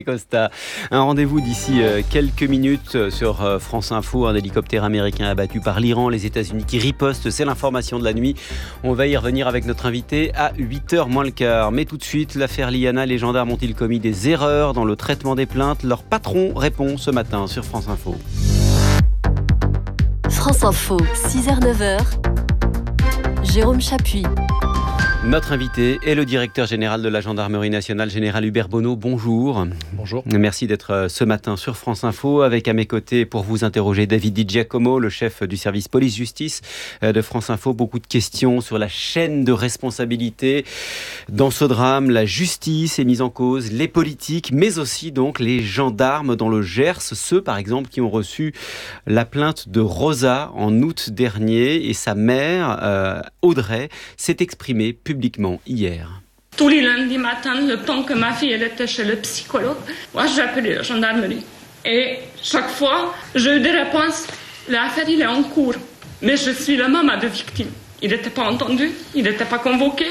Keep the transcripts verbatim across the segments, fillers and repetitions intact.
Costa, un rendez-vous d'ici quelques minutes sur France Info. Un hélicoptère américain abattu par l'Iran, les États-Unis qui ripostent, c'est l'information de la nuit. On va y revenir avec notre invité à huit heures moins le quart. Mais tout de suite, l'affaire Liana, les gendarmes ont-ils commis des erreurs dans le traitement des plaintes? Leur patron répond ce matin sur France Info. France Info, six heures neuf heures, Jérôme Chapuis. Notre invité est le directeur général de la Gendarmerie nationale, général Hubert Bonneau. Bonjour. Bonjour. Merci d'être ce matin sur France Info. Avec à mes côtés pour vous interroger David Di Giacomo, le chef du service police-justice de France Info. Beaucoup de questions sur la chaîne de responsabilité. Dans ce drame, la justice est mise en cause, les politiques, mais aussi donc les gendarmes dans le Gers. Ceux, par exemple, qui ont reçu la plainte de Rosa en août dernier. Et sa mère, euh, Audrey, s'est exprimée publiquement hier. Tous les lundis matins, le temps que ma fille elle était chez le psychologue, moi j'ai appelé la gendarmerie. Et chaque fois, j'ai eu des réponses. L'affaire il est en cours, mais je suis la maman de victime. Il n'était pas entendu, il n'était pas convoqué.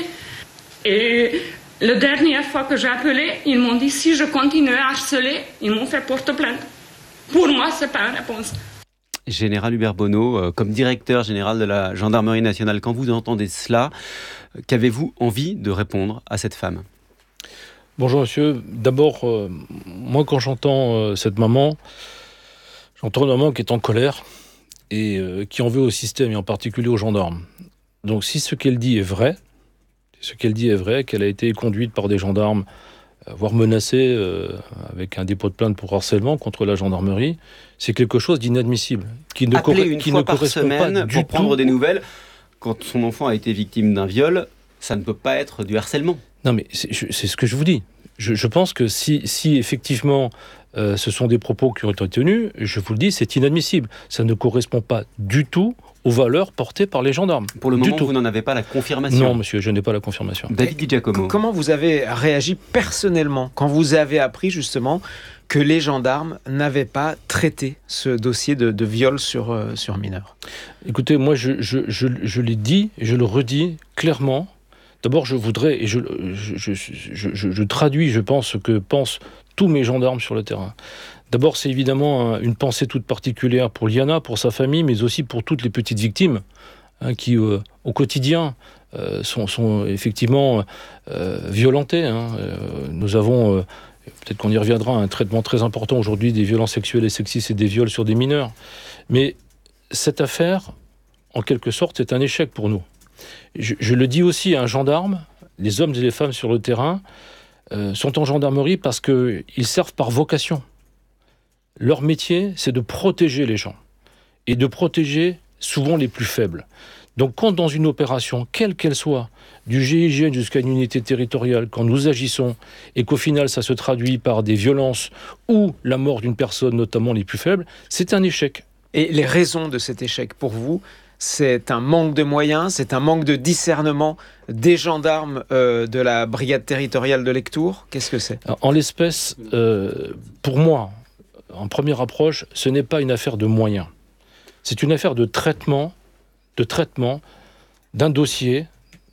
Et la dernière fois que j'ai appelé, ils m'ont dit si je continue à harceler, ils m'ont fait porte-plainte. Pour moi, c'est pas une réponse. Général Hubert Bonneau, euh, comme directeur général de la Gendarmerie nationale, quand vous entendez cela, euh, qu'avez-vous envie de répondre à cette femme? Bonjour monsieur. D'abord, euh, moi quand j'entends euh, cette maman, j'entends une maman qui est en colère et euh, qui en veut au système et en particulier aux gendarmes. Donc si ce qu'elle dit est vrai, ce qu'elle dit est vrai, qu'elle a été conduite par des gendarmes, euh, voire menacée euh, avec un dépôt de plainte pour harcèlement contre la gendarmerie, c'est quelque chose d'inadmissible, qui ne, Appeler corre- une qui fois ne par correspond semaine pas du pour prendre tout. des nouvelles quand son enfant a été victime d'un viol, ça ne peut pas être du harcèlement. Non mais c'est, je- c'est ce que je vous dis. Je, je pense que si, si effectivement euh, ce sont des propos qui ont été tenus, je vous le dis, c'est inadmissible. Ça ne correspond pas du tout aux valeurs portées par les gendarmes. Pour le Du moment, tout. vous n'en avez pas la confirmation. Non monsieur, je n'ai pas la confirmation. David Di Giacomo. Comment vous avez réagi personnellement quand vous avez appris justement que les gendarmes n'avaient pas traité ce dossier de, de viol sur, euh, sur mineur? Écoutez, moi je, je, je, je l'ai dit et je le redis clairement. D'abord, je voudrais, et je, je, je, je, je, je traduis, je pense, ce que pensent tous mes gendarmes sur le terrain. D'abord, c'est évidemment une pensée toute particulière pour Liana, pour sa famille, mais aussi pour toutes les petites victimes hein, qui, euh, au quotidien, euh, sont, sont effectivement euh, violentées. Hein. Euh, nous avons, euh, peut-être qu'on y reviendra, un traitement très important aujourd'hui des violences sexuelles et sexistes et des viols sur des mineurs. Mais cette affaire, en quelque sorte, c'est un échec pour nous. Je, je le dis aussi à un gendarme, les hommes et les femmes sur le terrain euh, sont en gendarmerie parce qu'ils servent par vocation. Leur métier, c'est de protéger les gens et de protéger souvent les plus faibles. Donc quand dans une opération, quelle qu'elle soit, du G I G N jusqu'à une unité territoriale, quand nous agissons et qu'au final ça se traduit par des violences ou la mort d'une personne, notamment les plus faibles, c'est un échec. Et les raisons de cet échec pour vous, c'est un manque de moyens, c'est un manque de discernement des gendarmes euh, de la brigade territoriale de Lectoure. Qu'est-ce que c'est? Alors, en l'espèce, euh, pour moi, en première approche, ce n'est pas une affaire de moyens. C'est une affaire de traitement, de traitement d'un dossier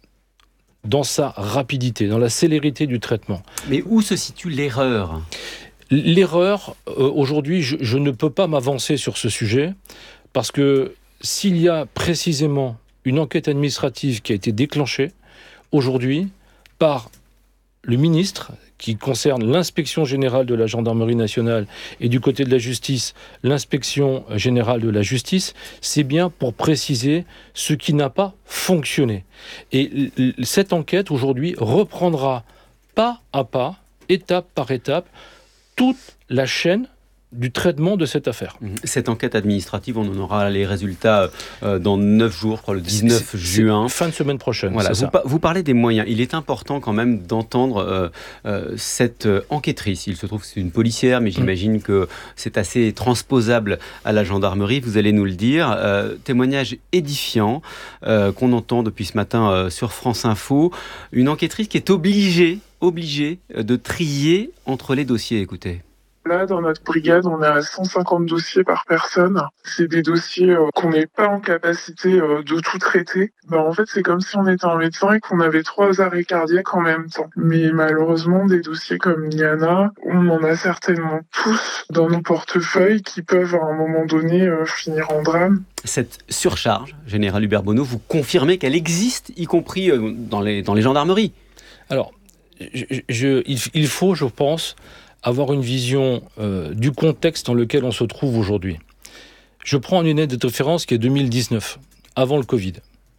dans sa rapidité, dans la célérité du traitement. Mais où se situe l'erreur? L'erreur, euh, aujourd'hui, je, je ne peux pas m'avancer sur ce sujet parce que s'il y a précisément une enquête administrative qui a été déclenchée aujourd'hui par le ministre, qui concerne l'inspection générale de la gendarmerie nationale et du côté de la justice, l'inspection générale de la justice, c'est bien pour préciser ce qui n'a pas fonctionné. Et l- cette enquête aujourd'hui reprendra pas à pas, étape par étape, toute la chaîne du traitement de cette affaire. Cette enquête administrative, on en aura les résultats euh, dans neuf jours, je crois, le dix-neuf C'est- juin. c'est fin de semaine prochaine. Voilà, c'est vous, ça. pa- vous parlez des moyens. Il est important quand même d'entendre euh, euh, cette euh, enquêtrice. Il se trouve que c'est une policière, mais j'imagine mmh. que c'est assez transposable à la gendarmerie. Vous allez nous le dire. Euh, témoignage édifiant euh, qu'on entend depuis ce matin euh, sur France Info. Une enquêtrice qui est obligée, obligée de trier entre les dossiers. Écoutez. Là, dans notre brigade, on est à cent cinquante dossiers par personne. C'est des dossiers euh, qu'on n'est pas en capacité euh, de tout traiter. Ben, en fait, c'est comme si on était un médecin et qu'on avait trois arrêts cardiaques en même temps. Mais malheureusement, des dossiers comme Liana, on en a certainement tous dans nos portefeuilles qui peuvent à un moment donné euh, finir en drame. Cette surcharge, Général Hubert Bonneau, vous confirmez qu'elle existe, y compris euh, dans les, dans les gendarmeries? Alors, je, je, il, il faut, je pense, avoir une vision euh, du contexte dans lequel on se trouve aujourd'hui. Je prends une année de référence qui est deux mille dix-neuf, avant le Covid.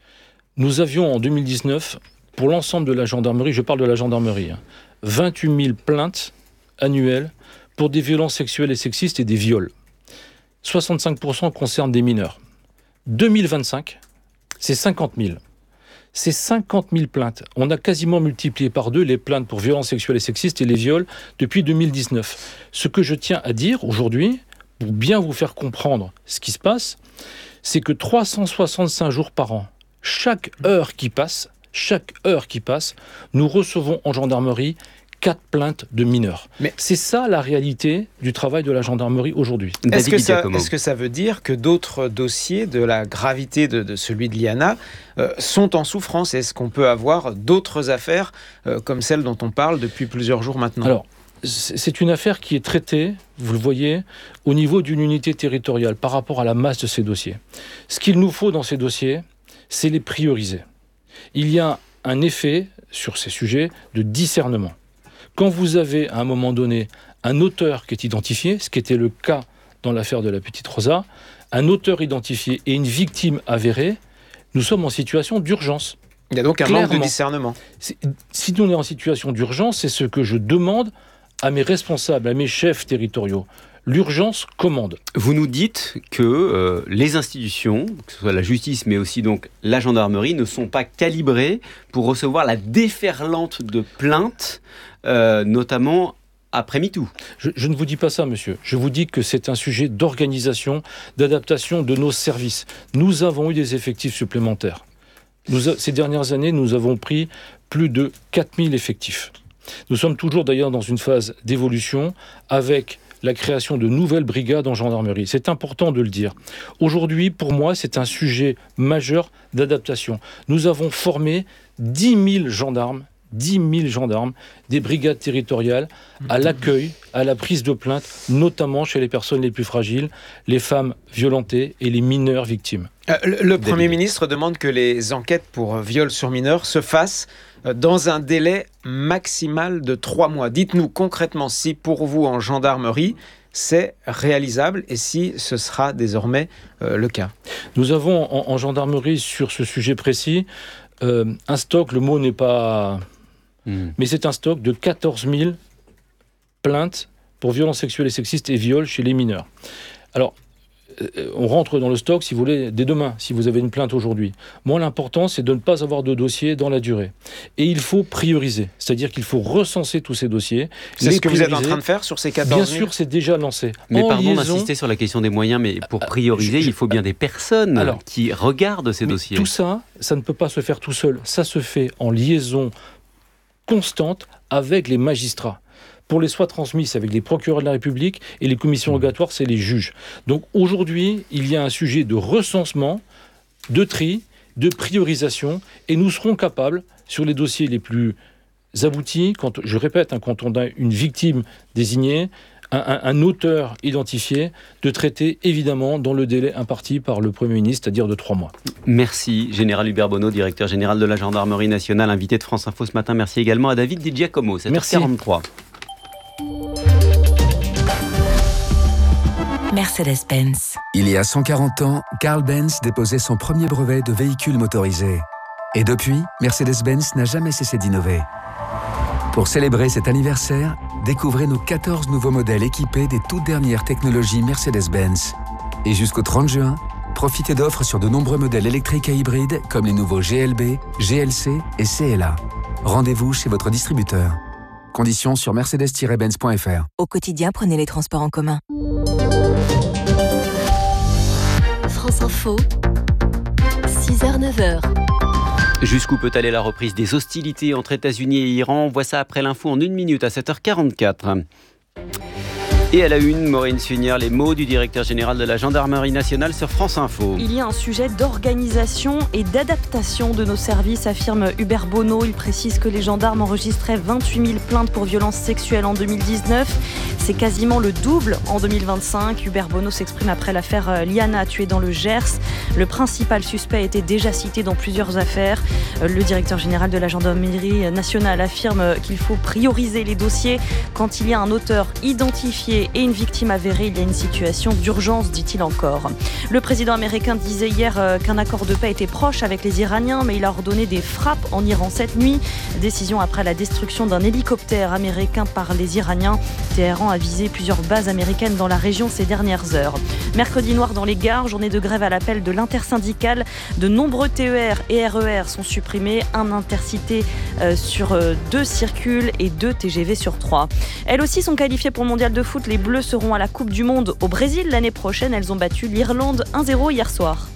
Nous avions en deux mille dix-neuf, pour l'ensemble de la gendarmerie, je parle de la gendarmerie, hein, vingt-huit mille plaintes annuelles pour des violences sexuelles et sexistes et des viols. soixante-cinq pour cent concernent des mineurs. deux mille vingt-cinq, c'est cinquante mille. C'est cinquante mille plaintes. On a quasiment multiplié par deux les plaintes pour violences sexuelles et sexistes et les viols depuis deux mille dix-neuf. Ce que je tiens à dire aujourd'hui, pour bien vous faire comprendre ce qui se passe, c'est que trois cent soixante-cinq jours par an, chaque heure qui passe, chaque heure qui passe, nous recevons en gendarmerie quatre plaintes de mineurs. Mais c'est ça la réalité du travail de la gendarmerie aujourd'hui. Est-ce que, ça, est-ce que ça veut dire que d'autres dossiers de la gravité de, de celui de Liana euh, sont en souffrance? Est-ce qu'on peut avoir d'autres affaires euh, comme celle dont on parle depuis plusieurs jours maintenant? Alors, c'est une affaire qui est traitée, vous le voyez, au niveau d'une unité territoriale par rapport à la masse de ces dossiers. Ce qu'il nous faut dans ces dossiers, c'est les prioriser. Il y a un effet sur ces sujets de discernement. Quand vous avez, à un moment donné, un auteur qui est identifié, ce qui était le cas dans l'affaire de la petite Rosa, un auteur identifié et une victime avérée, nous sommes en situation d'urgence. Il y a donc un Clairement. manque de discernement. Si on est en situation d'urgence, c'est ce que je demande à mes responsables, à mes chefs territoriaux. L'urgence commande. Vous nous dites que euh, les institutions, que ce soit la justice mais aussi donc la gendarmerie, ne sont pas calibrées pour recevoir la déferlante de plaintes, euh, notamment après MeToo. Je, je ne vous dis pas ça, monsieur. Je vous dis que c'est un sujet d'organisation, d'adaptation de nos services. Nous avons eu des effectifs supplémentaires. Nous a, ces dernières années, nous avons pris plus de quatre mille effectifs. Nous sommes toujours d'ailleurs dans une phase d'évolution avec la création de nouvelles brigades en gendarmerie. C'est important de le dire. Aujourd'hui, pour moi, c'est un sujet majeur d'adaptation. Nous avons formé dix mille gendarmes, dix mille gendarmes, des brigades territoriales, à l'accueil, à la prise de plainte, notamment chez les personnes les plus fragiles, les femmes violentées et les mineurs victimes. Euh, le le Premier ministre demande que les enquêtes pour viol sur mineurs se fassent dans un délai maximal de trois mois. Dites-nous concrètement si pour vous en gendarmerie, c'est réalisable et si ce sera désormais euh, le cas. Nous avons en, en gendarmerie sur ce sujet précis euh, un stock, le mot n'est pas... Mmh. Mais c'est un stock de quatorze mille plaintes pour violences sexuelles et sexistes et viols chez les mineurs. Alors, on rentre dans le stock, si vous voulez, dès demain, si vous avez une plainte aujourd'hui. Moi, l'important, c'est de ne pas avoir de dossier dans la durée. Et il faut prioriser, c'est-à-dire qu'il faut recenser tous ces dossiers. C'est ce que vous êtes en train de faire sur ces quatorze mille ? Bien sûr, c'est déjà lancé. Mais en pardon liaison... d'insister sur la question des moyens, mais pour prioriser, je, je... il faut bien des personnes Alors, qui regardent ces dossiers. Tout ça, ça ne peut pas se faire tout seul. Ça se fait en liaison constante avec les magistrats. Pour les soins transmis, c'est avec les procureurs de la République et les commissions rogatoires, c'est les juges. Donc aujourd'hui, il y a un sujet de recensement, de tri, de priorisation, et nous serons capables, sur les dossiers les plus aboutis, quand, je répète, hein, quand on a une victime désignée, un, un, un auteur identifié, de traiter évidemment dans le délai imparti par le Premier ministre, c'est-à-dire de trois mois. Merci, Général Hubert Bonneau, directeur général de la Gendarmerie nationale, invité de France Info ce matin. Merci également à David Di Giacomo, sept heures quarante-trois. Mercedes-Benz. Il y a cent quarante ans, Carl Benz déposait son premier brevet de véhicule motorisé. Et depuis, Mercedes-Benz n'a jamais cessé d'innover. Pour célébrer cet anniversaire, découvrez nos quatorze nouveaux modèles équipés des toutes dernières technologies Mercedes-Benz. Et jusqu'au trente juin, profitez d'offres sur de nombreux modèles électriques et hybrides comme les nouveaux G L B, G L C et C L A. Rendez-vous chez votre distributeur. Conditions sur mercedes tiret benz point f r. Au quotidien, prenez les transports en commun. France Info, six heures neuf heures. Jusqu'où peut aller la reprise des hostilités entre États-Unis et Iran ? On voit ça après l'info en une minute à sept heures quarante-quatre. Et à la une, Maureen Suignard, les mots du directeur général de la Gendarmerie nationale sur France Info. Il y a un sujet d'organisation et d'adaptation de nos services, affirme Hubert Bonneau. Il précise que les gendarmes enregistraient vingt-huit mille plaintes pour violences sexuelles en deux mille dix-neuf. C'est quasiment le double en deux mille vingt-cinq. Hubert Bonneau s'exprime après l'affaire Liana, tuée dans le Gers. Le principal suspect était déjà cité dans plusieurs affaires. Le directeur général de la Gendarmerie nationale affirme qu'il faut prioriser les dossiers quand il y a un auteur identifié et une victime avérée. Il y a une situation d'urgence, dit-il encore. Le président américain disait hier qu'un accord de paix était proche avec les Iraniens, mais il a ordonné des frappes en Iran cette nuit. Décision après la destruction d'un hélicoptère américain par les Iraniens. Téhéran a visé plusieurs bases américaines dans la région ces dernières heures. Mercredi noir dans les gares, journée de grève à l'appel de l'intersyndicale. De nombreux T E R et R E R sont supprimés. Un intercité euh, sur euh, deux circules et deux T G V sur trois. Elles aussi sont qualifiées pour le mondial de foot. Les Bleus seront à la Coupe du Monde au Brésil l'année prochaine. Elles ont battu l'Irlande un zéro hier soir.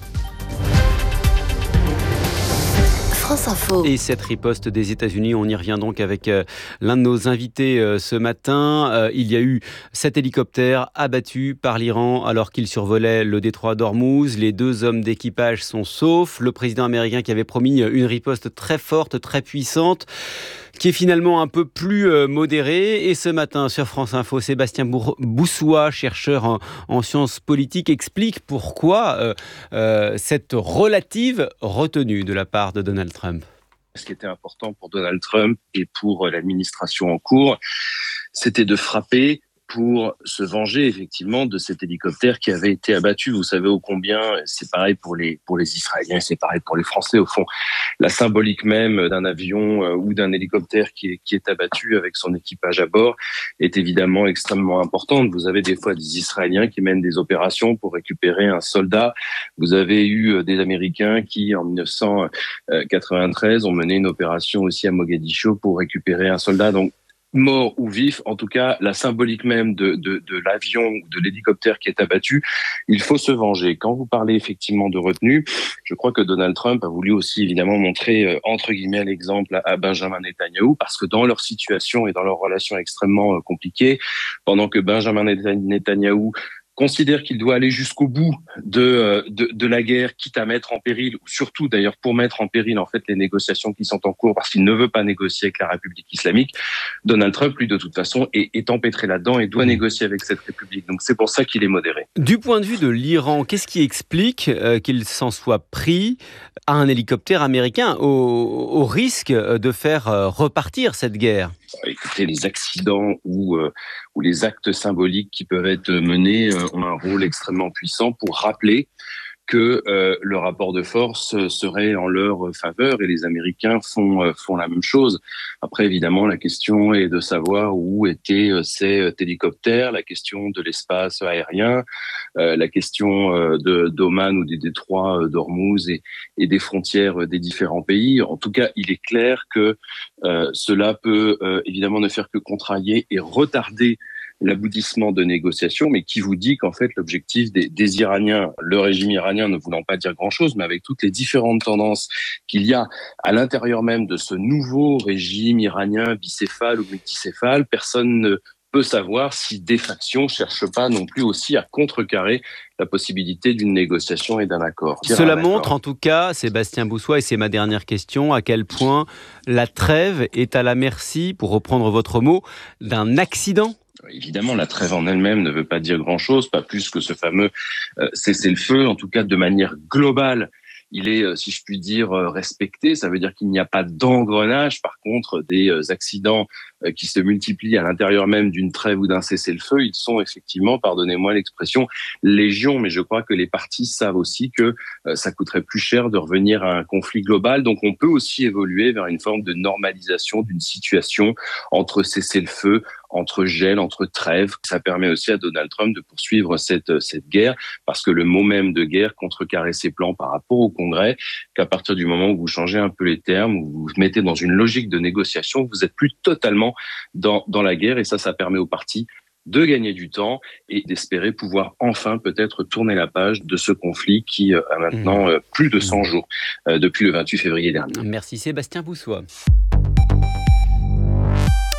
France Info. Et cette riposte des États-Unis, on y revient donc avec euh, l'un de nos invités euh, ce matin. Euh, il y a eu cet hélicoptère abattu par l'Iran alors qu'il survolait le détroit d'Ormuz. Les deux hommes d'équipage sont saufs. Le président américain qui avait promis une riposte très forte, très puissante, qui est finalement un peu plus euh, modérée. Et ce matin, sur France Info, Sébastien Boussois, chercheur en, en sciences politiques, explique pourquoi euh, euh, cette relative retenue de la part de Donald Trump. Ce qui était important pour Donald Trump et pour l'administration en cours, c'était de frapper pour se venger effectivement de cet hélicoptère qui avait été abattu. Vous savez ô combien, c'est pareil pour les pour les Israéliens, c'est pareil pour les Français au fond. La symbolique même d'un avion euh, ou d'un hélicoptère qui est, qui est abattu avec son équipage à bord est évidemment extrêmement importante. Vous avez des fois des Israéliens qui mènent des opérations pour récupérer un soldat. Vous avez eu des Américains qui, en dix-neuf cent quatre-vingt-treize, ont mené une opération aussi à Mogadiscio pour récupérer un soldat. Donc mort ou vif, en tout cas, la symbolique même de, de, de l'avion ou de l'hélicoptère qui est abattu, il faut se venger. Quand vous parlez effectivement de retenue, je crois que Donald Trump a voulu aussi évidemment montrer, euh, entre guillemets, l'exemple à, à Benjamin Netanyahou, parce que dans leur situation et dans leur relation extrêmement euh, compliquée, pendant que Benjamin Netanyahou considère qu'il doit aller jusqu'au bout de, de, de la guerre, quitte à mettre en péril, ou surtout d'ailleurs pour mettre en péril en fait les négociations qui sont en cours parce qu'il ne veut pas négocier avec la République islamique. Donald Trump, lui, de toute façon, est, est empêtré là-dedans et doit négocier avec cette République. Donc c'est pour ça qu'il est modéré. Du point de vue de l'Iran, qu'est-ce qui explique euh, qu'il s'en soit pris à un hélicoptère américain au, au risque de faire euh, repartir cette guerre ? Écoutez, les accidents ou, euh, ou les actes symboliques qui peuvent être menés euh, ont un rôle extrêmement puissant pour rappeler que euh, le rapport de force serait en leur faveur et les Américains font euh, font la même chose. Après, évidemment, la question est de savoir où étaient euh, ces hélicoptères, la question de l'espace aérien, euh, la question euh, de d'Oman ou des détroits d'Ormuz et, et des frontières des différents pays. En tout cas, il est clair que euh, cela peut euh, évidemment ne faire que contrarier et retarder l'aboutissement de négociations, mais qui vous dit qu'en fait l'objectif des, des Iraniens, le régime iranien ne voulant pas dire grand-chose, mais avec toutes les différentes tendances qu'il y a à l'intérieur même de ce nouveau régime iranien bicéphale ou multicéphale, personne ne peut savoir si des factions ne cherchent pas non plus aussi à contrecarrer la possibilité d'une négociation et d'un accord. Cela montre en tout cas, Sébastien Boussois, et c'est ma dernière question, à quel point la trêve est à la merci, pour reprendre votre mot, d'un accident. Évidemment, la trêve en elle-même ne veut pas dire grand-chose, pas plus que ce fameux euh, cessez-le-feu. En tout cas, de manière globale, il est, euh, si je puis dire, euh, respecté. Ça veut dire qu'il n'y a pas d'engrenage. Par contre, des euh, accidents euh, qui se multiplient à l'intérieur même d'une trêve ou d'un cessez-le-feu, ils sont effectivement, pardonnez-moi l'expression, légion. Mais je crois que les parties savent aussi que euh, ça coûterait plus cher de revenir à un conflit global. Donc, on peut aussi évoluer vers une forme de normalisation d'une situation entre cessez-le-feu, entre gel, entre trêve. Ça permet aussi à Donald Trump de poursuivre cette, cette guerre, parce que le mot même de guerre contrecarre ses plans par rapport au Congrès, qu'à partir du moment où vous changez un peu les termes, où vous vous mettez dans une logique de négociation, vous êtes plus totalement dans, dans la guerre, et ça, ça permet aux partis de gagner du temps et d'espérer pouvoir enfin peut-être tourner la page de ce conflit qui a maintenant mmh. plus de cent jours euh, depuis le vingt-huit février dernier. Merci Sébastien Boussois.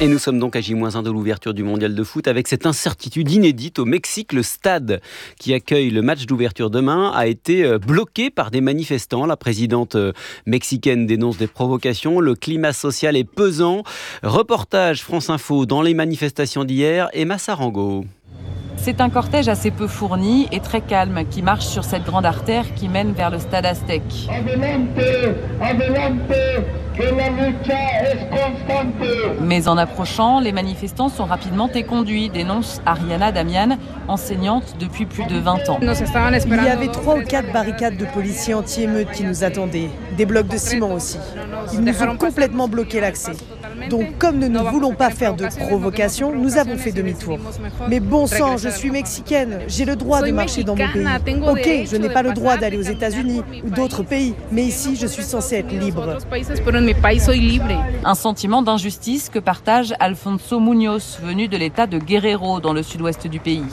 Et nous sommes donc à J moins un de l'ouverture du mondial de foot avec cette incertitude inédite au Mexique. Le stade qui accueille le match d'ouverture demain a été bloqué par des manifestants. La présidente mexicaine dénonce des provocations. Le climat social est pesant. Reportage France Info dans les manifestations d'hier. Emma Sarango. C'est un cortège assez peu fourni et très calme qui marche sur cette grande artère qui mène vers le stade Aztec. Mais en approchant, les manifestants sont rapidement éconduits, dénonce Ariana Damian, enseignante depuis plus de vingt ans. Il y avait trois ou quatre barricades de policiers anti-émeutes qui nous attendaient, des blocs de ciment aussi. Ils nous ont complètement bloqué l'accès. Donc, comme nous ne voulons pas faire de provocation, nous avons fait demi-tour. Mais bon sang, je suis mexicaine, j'ai le droit de marcher dans mon pays. Ok, je n'ai pas le droit d'aller aux États-Unis ou d'autres pays, mais ici, je suis censée être libre. Un sentiment d'injustice que partage Alfonso Muñoz, venu de l'état de Guerrero, dans le sud-ouest du pays.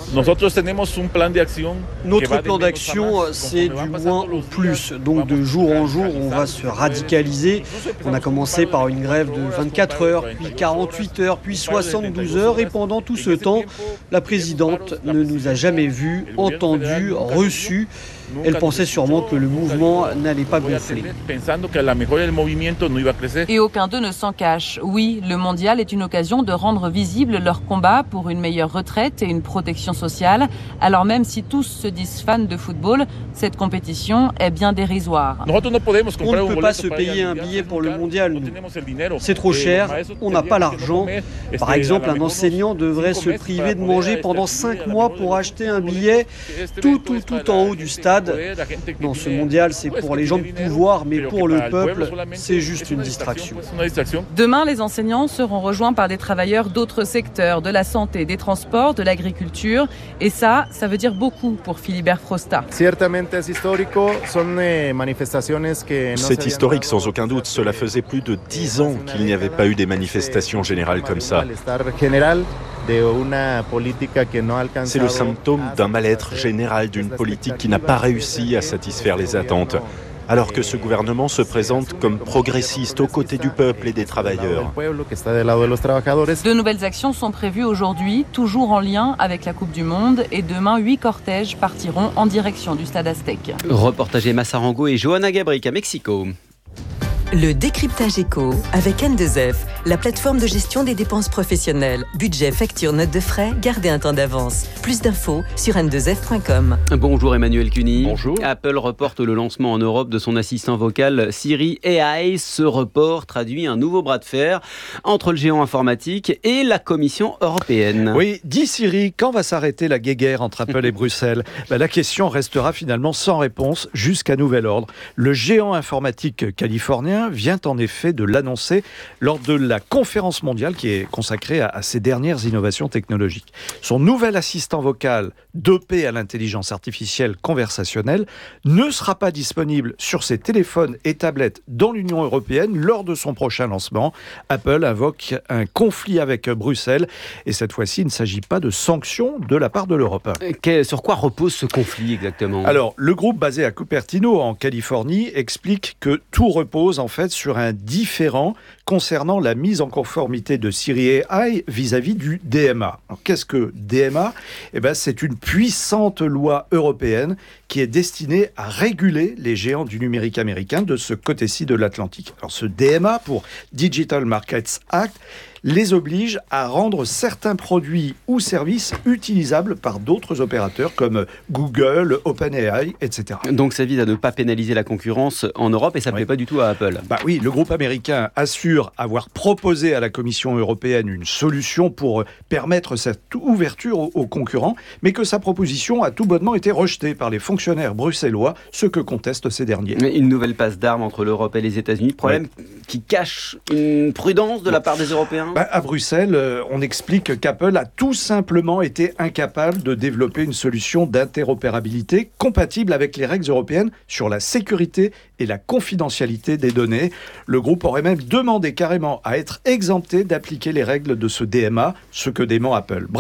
Notre plan d'action, c'est du moins au plus. Donc, de jour en jour, on va se radicaliser. On a commencé par une grève de vingt-quatre heures, puis quarante-huit heures, puis soixante-douze heures. Et pendant tout ce temps, la présidente ne nous a jamais vus, entendus, reçus. Elle pensait sûrement que le mouvement n'allait pas gonfler. Et aucun d'eux ne s'en cache. Oui, le mondial est une occasion de rendre visible leur combat pour une meilleure retraite et une protection sociale. Alors même si tous se disent fans de football, cette compétition est bien dérisoire. On ne peut pas se payer un billet pour le mondial, nous. C'est trop cher, on n'a pas l'argent. Par exemple, un enseignant devrait se priver de manger pendant cinq mois pour acheter un billet tout, tout, tout en haut du stade. Non, ce mondial, c'est pour les gens de pouvoir, mais pour le peuple, c'est juste une distraction. Demain, les enseignants seront rejoints par des travailleurs d'autres secteurs, de la santé, des transports, de l'agriculture. Et ça, ça veut dire beaucoup pour Philibert Frosta. C'est historique, sans aucun doute. Cela faisait plus de dix ans qu'il n'y avait pas eu des manifestations générales comme ça. C'est le symptôme d'un mal-être général d'une politique qui n'a pas réussi à satisfaire les attentes, alors que ce gouvernement se présente comme progressiste aux côtés du peuple et des travailleurs. De nouvelles actions sont prévues aujourd'hui, toujours en lien avec la Coupe du Monde, et demain, huit cortèges partiront en direction du stade Aztec. Reportage Emma Sarango et Johanna Gabric à Mexico. Le décryptage éco avec N deux F, la plateforme de gestion des dépenses professionnelles. Budget, facture, notes de frais, gardez un temps d'avance. Plus d'infos sur N deux F point com. Bonjour Emmanuel Cuny. Bonjour. Apple reporte le lancement en Europe de son assistant vocal Siri A I. Ce report traduit un nouveau bras de fer entre le géant informatique et la Commission européenne. Oui, dit Siri, quand va s'arrêter la guéguerre entre Apple et Bruxelles ? Ben, la question restera finalement sans réponse jusqu'à nouvel ordre. Le géant informatique californien vient en effet de l'annoncer lors de la conférence mondiale qui est consacrée à, à ces dernières innovations technologiques. Son nouvel assistant vocal dopé à l'intelligence artificielle conversationnelle ne sera pas disponible sur ses téléphones et tablettes dans l'Union européenne lors de son prochain lancement. Apple invoque un conflit avec Bruxelles et cette fois-ci, il ne s'agit pas de sanctions de la part de l'Europe. Que, sur quoi repose ce conflit exactement ? Alors, le groupe basé à Cupertino en Californie explique que tout repose en fait sur un différend concernant la mise en conformité de Siri A I vis-à-vis du D M A. Alors, qu'est-ce que D M A ? Eh ben, c'est une puissante loi européenne qui est destinée à réguler les géants du numérique américain de ce côté-ci de l'Atlantique. Alors, ce D M A, pour Digital Markets Act, les oblige à rendre certains produits ou services utilisables par d'autres opérateurs comme Google, OpenAI, et cetera. Donc ça vise à ne pas pénaliser la concurrence en Europe et ça ne plaît oui. pas du tout à Apple. Bah oui, le groupe américain assure avoir proposé à la Commission européenne une solution pour permettre cette ouverture aux, aux concurrents, mais que sa proposition a tout bonnement été rejetée par les fonctionnaires bruxellois, ce que contestent ces derniers. Une nouvelle passe d'armes entre l'Europe et les États-Unis, problème oui. qui cache une prudence de la part des Européens. Bah, à Bruxelles, euh, on explique qu'Apple a tout simplement été incapable de développer une solution d'interopérabilité compatible avec les règles européennes sur la sécurité et la confidentialité des données. Le groupe aurait même demandé carrément à être exempté d'appliquer les règles de ce D M A, ce que dément Apple. Bref,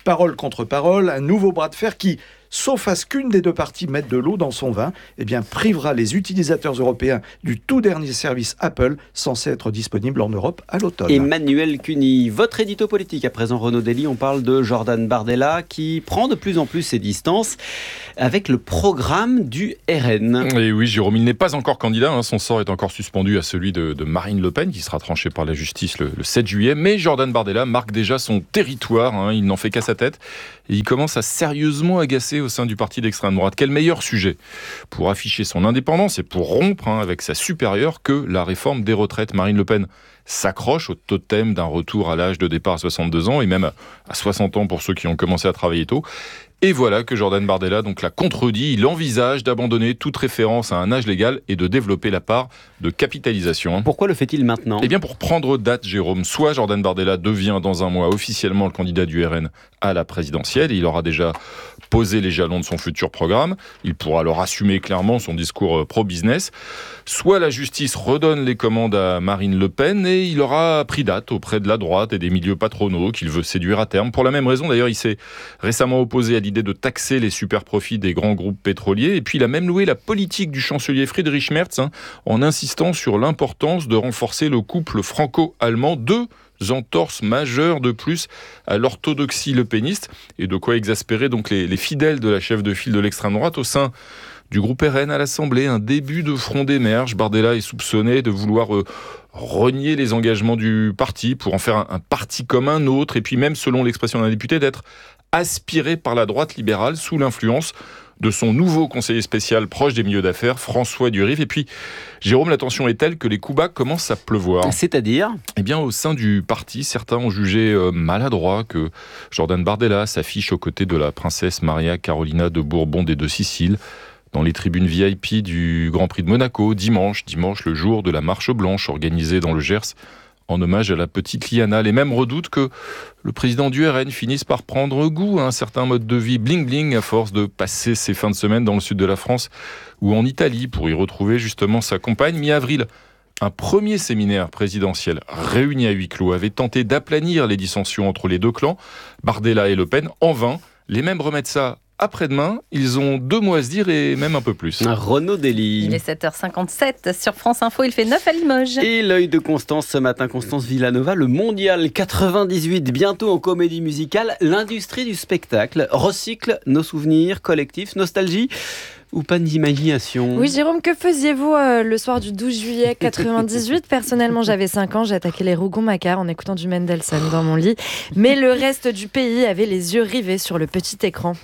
Parole contre parole, un nouveau bras de fer qui, sauf à ce qu'une des deux parties mette de l'eau dans son vin, eh bien, privera les utilisateurs européens du tout dernier service Apple censé être disponible en Europe à l'automne. Emmanuel Cuny, votre édito politique à présent, Renaud Dely, on parle de Jordan Bardella qui prend de plus en plus ses distances avec le programme du R N. Et oui, Jérôme, il n'est pas encore candidat, hein, son sort est encore suspendu à celui de, de Marine Le Pen qui sera tranché par la justice le, le sept juillet, mais Jordan Bardella marque déjà son territoire, hein, il n'en fait qu'à sa tête et il commence à sérieusement agacer au sein du parti d'extrême droite. Quel meilleur sujet pour afficher son indépendance et pour rompre hein, avec sa supérieure que la réforme des retraites. Marine Le Pen s'accroche au totem d'un retour à l'âge de départ à soixante-deux ans et même à soixante ans pour ceux qui ont commencé à travailler tôt. Et voilà que Jordan Bardella donc la contredit. Il envisage d'abandonner toute référence à un âge légal et de développer la part de capitalisation. Pourquoi le fait-il maintenant ? Eh bien pour prendre date, Jérôme. Soit Jordan Bardella devient dans un mois officiellement le candidat du R N à la présidentielle. Il aura déjà posé les jalons de son futur programme. Il pourra alors assumer clairement son discours pro-business. Soit la justice redonne les commandes à Marine Le Pen et il aura pris date auprès de la droite et des milieux patronaux qu'il veut séduire à terme. Pour la même raison, d'ailleurs, il s'est récemment opposé à l'idée de taxer les super profits des grands groupes pétroliers. Et puis, il a même loué la politique du chancelier Friedrich Merz hein, en insistant sur l'importance de renforcer le couple franco-allemand. Deux entorses majeures de plus à l'orthodoxie lepéniste et de quoi exaspérer donc les, les fidèles de la chef de file de l'extrême droite au sein du groupe R N à l'Assemblée. Un début de front d'émerge. Bardella est soupçonné de vouloir euh, renier les engagements du parti pour en faire un, un parti comme un autre et puis même, selon l'expression d'un député, d'être aspiré par la droite libérale sous l'influence de son nouveau conseiller spécial proche des milieux d'affaires, François Duriff. Et puis, Jérôme, la tension est telle que les coups bas commencent à pleuvoir. C'est-à-dire ? Eh bien, au sein du parti, certains ont jugé euh, maladroit que Jordan Bardella s'affiche aux côtés de la princesse Maria Carolina de Bourbon des Deux-Siciles dans les tribunes V I P du Grand Prix de Monaco, dimanche, dimanche le jour de la Marche Blanche organisée dans le Gers, en hommage à la petite Liana. Les mêmes redoutent que le président du R N finisse par prendre goût à un certain mode de vie bling-bling à force de passer ses fins de semaine dans le sud de la France ou en Italie pour y retrouver justement sa compagne. Mi-avril, un premier séminaire présidentiel réuni à huis clos avait tenté d'aplanir les dissensions entre les deux clans, Bardella et Le Pen, en vain. Les mêmes remettent ça après-demain, ils ont deux mots à se dire et même un peu plus. Renaud Dely. Il est sept heures cinquante-sept sur France Info, il fait neuf à Limoges. Et l'œil de Constance ce matin, Constance Villanova, le mondial quatre-vingt-dix-huit, bientôt en comédie musicale. L'industrie du spectacle recycle nos souvenirs collectifs, nostalgie ou pas d'imagination. Oui, Jérôme, que faisiez-vous euh, le soir du douze juillet quatre-vingt-dix-huit ? Personnellement, j'avais cinq ans, j'ai attaqué les Rougon-Macquart en écoutant du Mendelssohn dans mon lit. Mais le reste du pays avait les yeux rivés sur le petit écran.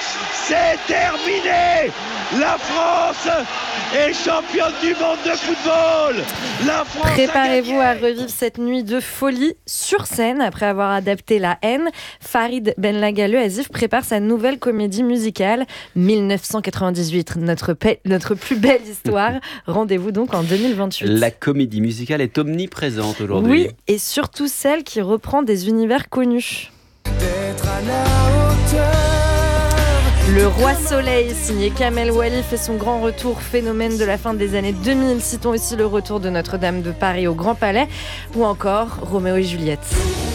C'est terminé! La France est championne du monde de football! La France Préparez-vous à revivre cette nuit de folie sur scène. Après avoir adapté La Haine, Farid Benlaga Le Asif prépare sa nouvelle comédie musicale dix-neuf cent quatre-vingt-dix-huit, notre, pa- notre plus belle histoire. Rendez-vous donc en deux mille vingt-huit. La comédie musicale est omniprésente aujourd'hui. Oui, et surtout celle qui reprend des univers connus. D'être à la hauteur. Le Roi Soleil, signé Kamel Wally, fait son grand retour, phénomène de la fin des années deux mille. Citons aussi le retour de Notre-Dame de Paris au Grand Palais, ou encore Roméo et Juliette.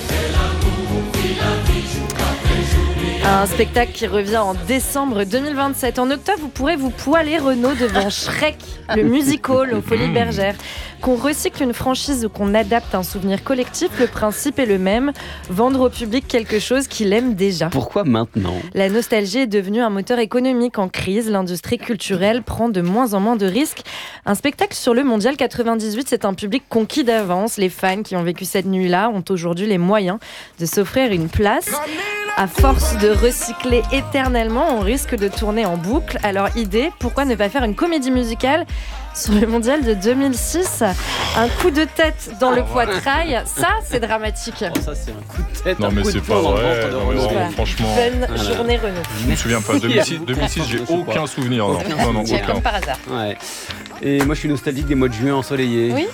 Un spectacle qui revient en décembre deux mille vingt-sept. En octobre, vous pourrez vous poiler Renaud devant Shrek, le musical aux Folies Bergères. Qu'on recycle une franchise ou qu'on adapte un souvenir collectif, le principe est le même, vendre au public quelque chose qu'il aime déjà. Pourquoi maintenant ? La nostalgie est devenue un moteur économique en crise, l'industrie culturelle prend de moins en moins de risques. Un spectacle sur le Mondial quatre-vingt-dix-huit, c'est un public conquis d'avance. Les fans qui ont vécu cette nuit-là ont aujourd'hui les moyens de s'offrir une place. À force de recycler éternellement, on risque de tourner en boucle. Alors idée, pourquoi ne pas faire une comédie musicale sur le mondial de deux mille six? Un coup de tête dans le poitrail, ça c'est dramatique. Oh, ça c'est un coup de tête. Non mais c'est pas vrai, non, mais non, franchement. Bonne Voilà. journée Renaud. Je me souviens pas, deux mille six, deux mille six j'ai aucun souvenir. Non, non, non, aucun. Comme par hasard. Ouais. Et moi je suis nostalgique des mois de juin ensoleillés. Oui.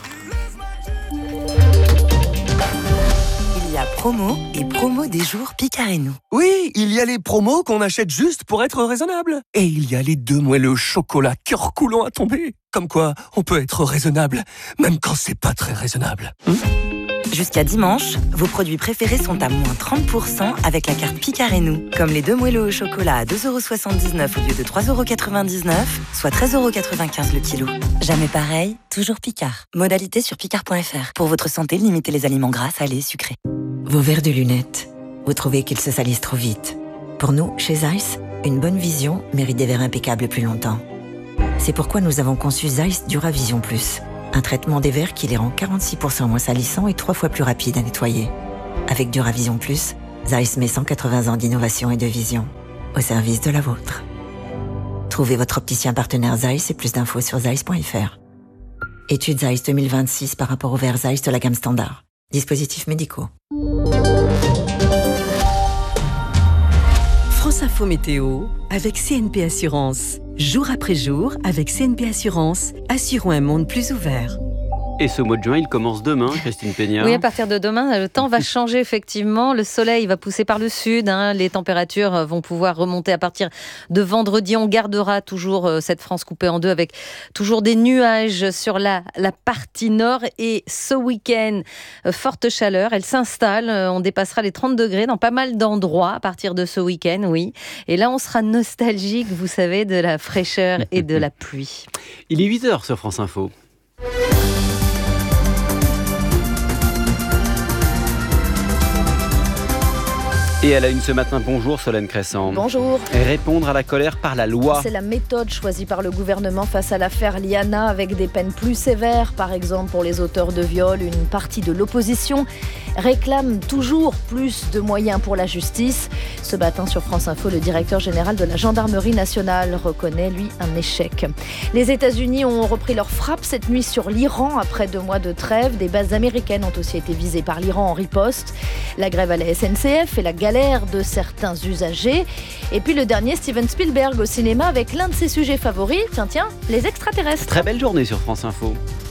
Il y a promo et promo des jours Picareno. Oui, il y a les promos qu'on achète juste pour être raisonnable. Et il y a les deux moelleux au chocolat cœur coulant à tomber. Comme quoi, on peut être raisonnable, même quand c'est pas très raisonnable. Hum Jusqu'à dimanche, vos produits préférés sont à moins trente pour cent avec la carte Picard et nous. Comme les deux moelleux au chocolat à deux euros soixante-dix-neuf au lieu de trois euros quatre-vingt-dix-neuf, soit treize euros quatre-vingt-quinze le kilo. Jamais pareil, toujours Picard. Modalité sur picard point f r. Pour votre santé, limitez les aliments gras, salés, sucrés. Vos verres de lunettes, vous trouvez qu'ils se salissent trop vite. Pour nous, chez Zeiss, une bonne vision mérite des verres impeccables plus longtemps. C'est pourquoi nous avons conçu Zeiss Duravision Plus, un traitement des verres qui les rend quarante-six pour cent moins salissants et trois fois plus rapides à nettoyer. Avec Duravision Plus, Zeiss met cent quatre-vingts ans d'innovation et de vision au service de la vôtre. Trouvez votre opticien partenaire Zeiss et plus d'infos sur zeiss point f r. Étude Zeiss deux mille vingt-six par rapport aux verres Zeiss de la gamme standard. Dispositifs médicaux. France Info Météo avec C N P Assurance. Jour après jour, avec C N P Assurance, assurons un monde plus ouvert. Et ce mois de juin, il commence demain, Christine Peña. Oui, à partir de demain, le temps va changer effectivement. Le soleil va pousser par le sud. Hein. Les températures vont pouvoir remonter à partir de vendredi. On gardera toujours cette France coupée en deux avec toujours des nuages sur la, la partie nord. Et ce week-end, forte chaleur, elle s'installe. On dépassera les trente degrés dans pas mal d'endroits à partir de ce week-end, oui. Et là, on sera nostalgique, vous savez, de la fraîcheur et de la pluie. Il est huit heures sur France Info. Et à la une ce matin, bonjour Solène Crescent. Bonjour. Répondre à la colère par la loi. C'est la méthode choisie par le gouvernement face à l'affaire Liana, avec des peines plus sévères. Par exemple, pour les auteurs de viol, une partie de l'opposition réclame toujours plus de moyens pour la justice. Ce matin sur France Info, le directeur général de la gendarmerie nationale reconnaît, lui, un échec. Les États-Unis ont repris leur frappe cette nuit sur l'Iran après deux mois de trêve. Des bases américaines ont aussi été visées par l'Iran en riposte. La grève à la S N C F et la galère de certains usagers. Et puis le dernier, Steven Spielberg au cinéma avec l'un de ses sujets favoris, tiens tiens, les extraterrestres. Très belle journée sur France Info.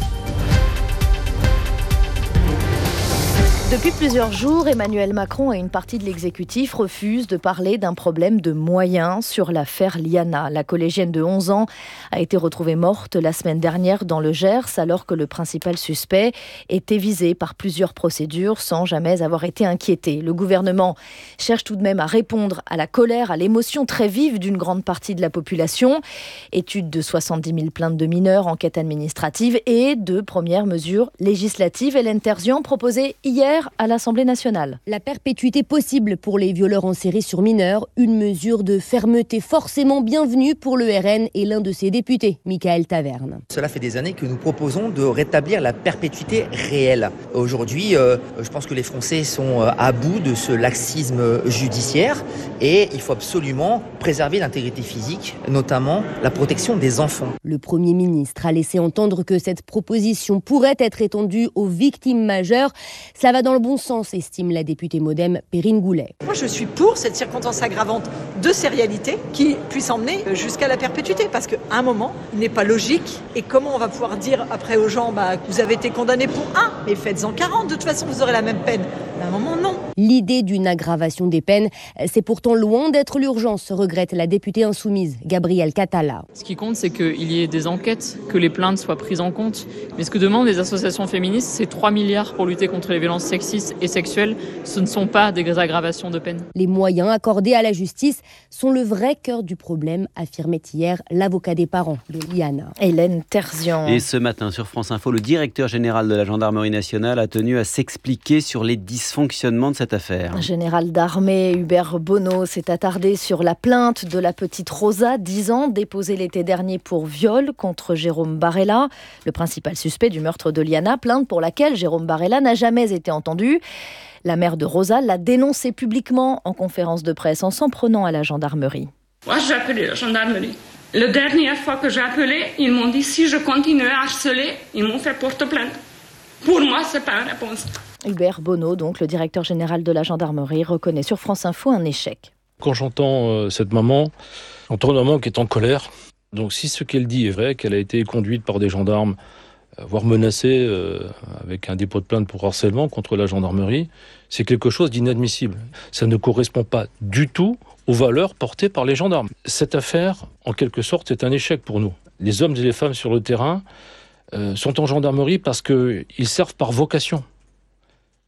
Depuis plusieurs jours, Emmanuel Macron et une partie de l'exécutif refusent de parler d'un problème de moyens sur l'affaire Liana. La collégienne de onze ans a été retrouvée morte la semaine dernière dans le Gers, alors que le principal suspect était visé par plusieurs procédures sans jamais avoir été inquiété. Le gouvernement cherche tout de même à répondre à la colère, à l'émotion très vive d'une grande partie de la population. Étude de soixante-dix mille plaintes de mineurs, enquête administrative et de premières mesures législatives. Hélène Terzian proposée hier à l'Assemblée nationale. La perpétuité possible pour les violeurs en série sur mineurs, une mesure de fermeté forcément bienvenue pour le R N et l'un de ses députés, Michael Taverne. Cela fait des années que nous proposons de rétablir la perpétuité réelle. Aujourd'hui, euh, je pense que les Français sont à bout de ce laxisme judiciaire et il faut absolument préserver l'intégrité physique, notamment la protection des enfants. Le Premier ministre a laissé entendre que cette proposition pourrait être étendue aux victimes majeures. Ça va dans le bon sens, estime la députée Modem Perrine Goulet. Moi, je suis pour cette circonstance aggravante de sérialité qui puisse emmener jusqu'à la perpétuité. Parce qu'à un moment, il n'est pas logique. Et comment on va pouvoir dire après aux gens, bah, vous avez été condamné pour un, mais faites-en quarante, de toute façon, vous aurez la même peine. À un moment, non. L'idée d'une aggravation des peines, c'est pourtant loin d'être l'urgence, regrette la députée insoumise, Gabrielle Catala. Ce qui compte, c'est qu'il y ait des enquêtes, que les plaintes soient prises en compte. Mais ce que demandent les associations féministes, c'est trois milliards pour lutter contre les violences sexistes et sexuelles. Ce ne sont pas des aggravations de peine. Les moyens accordés à la justice sont le vrai cœur du problème, affirmait hier l'avocat des parents de Liana. Hélène Terzian. Et ce matin sur France Info, le directeur général de la gendarmerie nationale a tenu à s'expliquer sur les dysfonctionnements de cette affaire. Un général d'armée, Hubert Bonneau, s'est attardé sur la plainte de la petite Rosa, dix ans, déposée l'été dernier pour viol contre Jérôme Barella, le principal suspect du meurtre de Liana, plainte pour laquelle Jérôme Barella n'a jamais été entendu. La mère de Rosa l'a dénoncé publiquement en conférence de presse en s'en prenant à la gendarmerie. Moi, j'ai appelé la gendarmerie. La dernière fois que j'ai appelé, ils m'ont dit si je continue à harceler, ils m'ont fait porte-plainte. Pour moi, c'est pas une réponse. Hubert Bonneau, donc le directeur général de la gendarmerie, reconnaît sur France Info un échec. Quand j'entends euh, cette maman, j'entends une maman qui est en colère. Donc si ce qu'elle dit est vrai, qu'elle a été conduite par des gendarmes, euh, voire menacée euh, avec un dépôt de plainte pour harcèlement contre la gendarmerie, c'est quelque chose d'inadmissible. Ça ne correspond pas du tout aux valeurs portées par les gendarmes. Cette affaire, en quelque sorte, est un échec pour nous. Les hommes et les femmes sur le terrain euh, sont en gendarmerie parce qu'ils servent par vocation.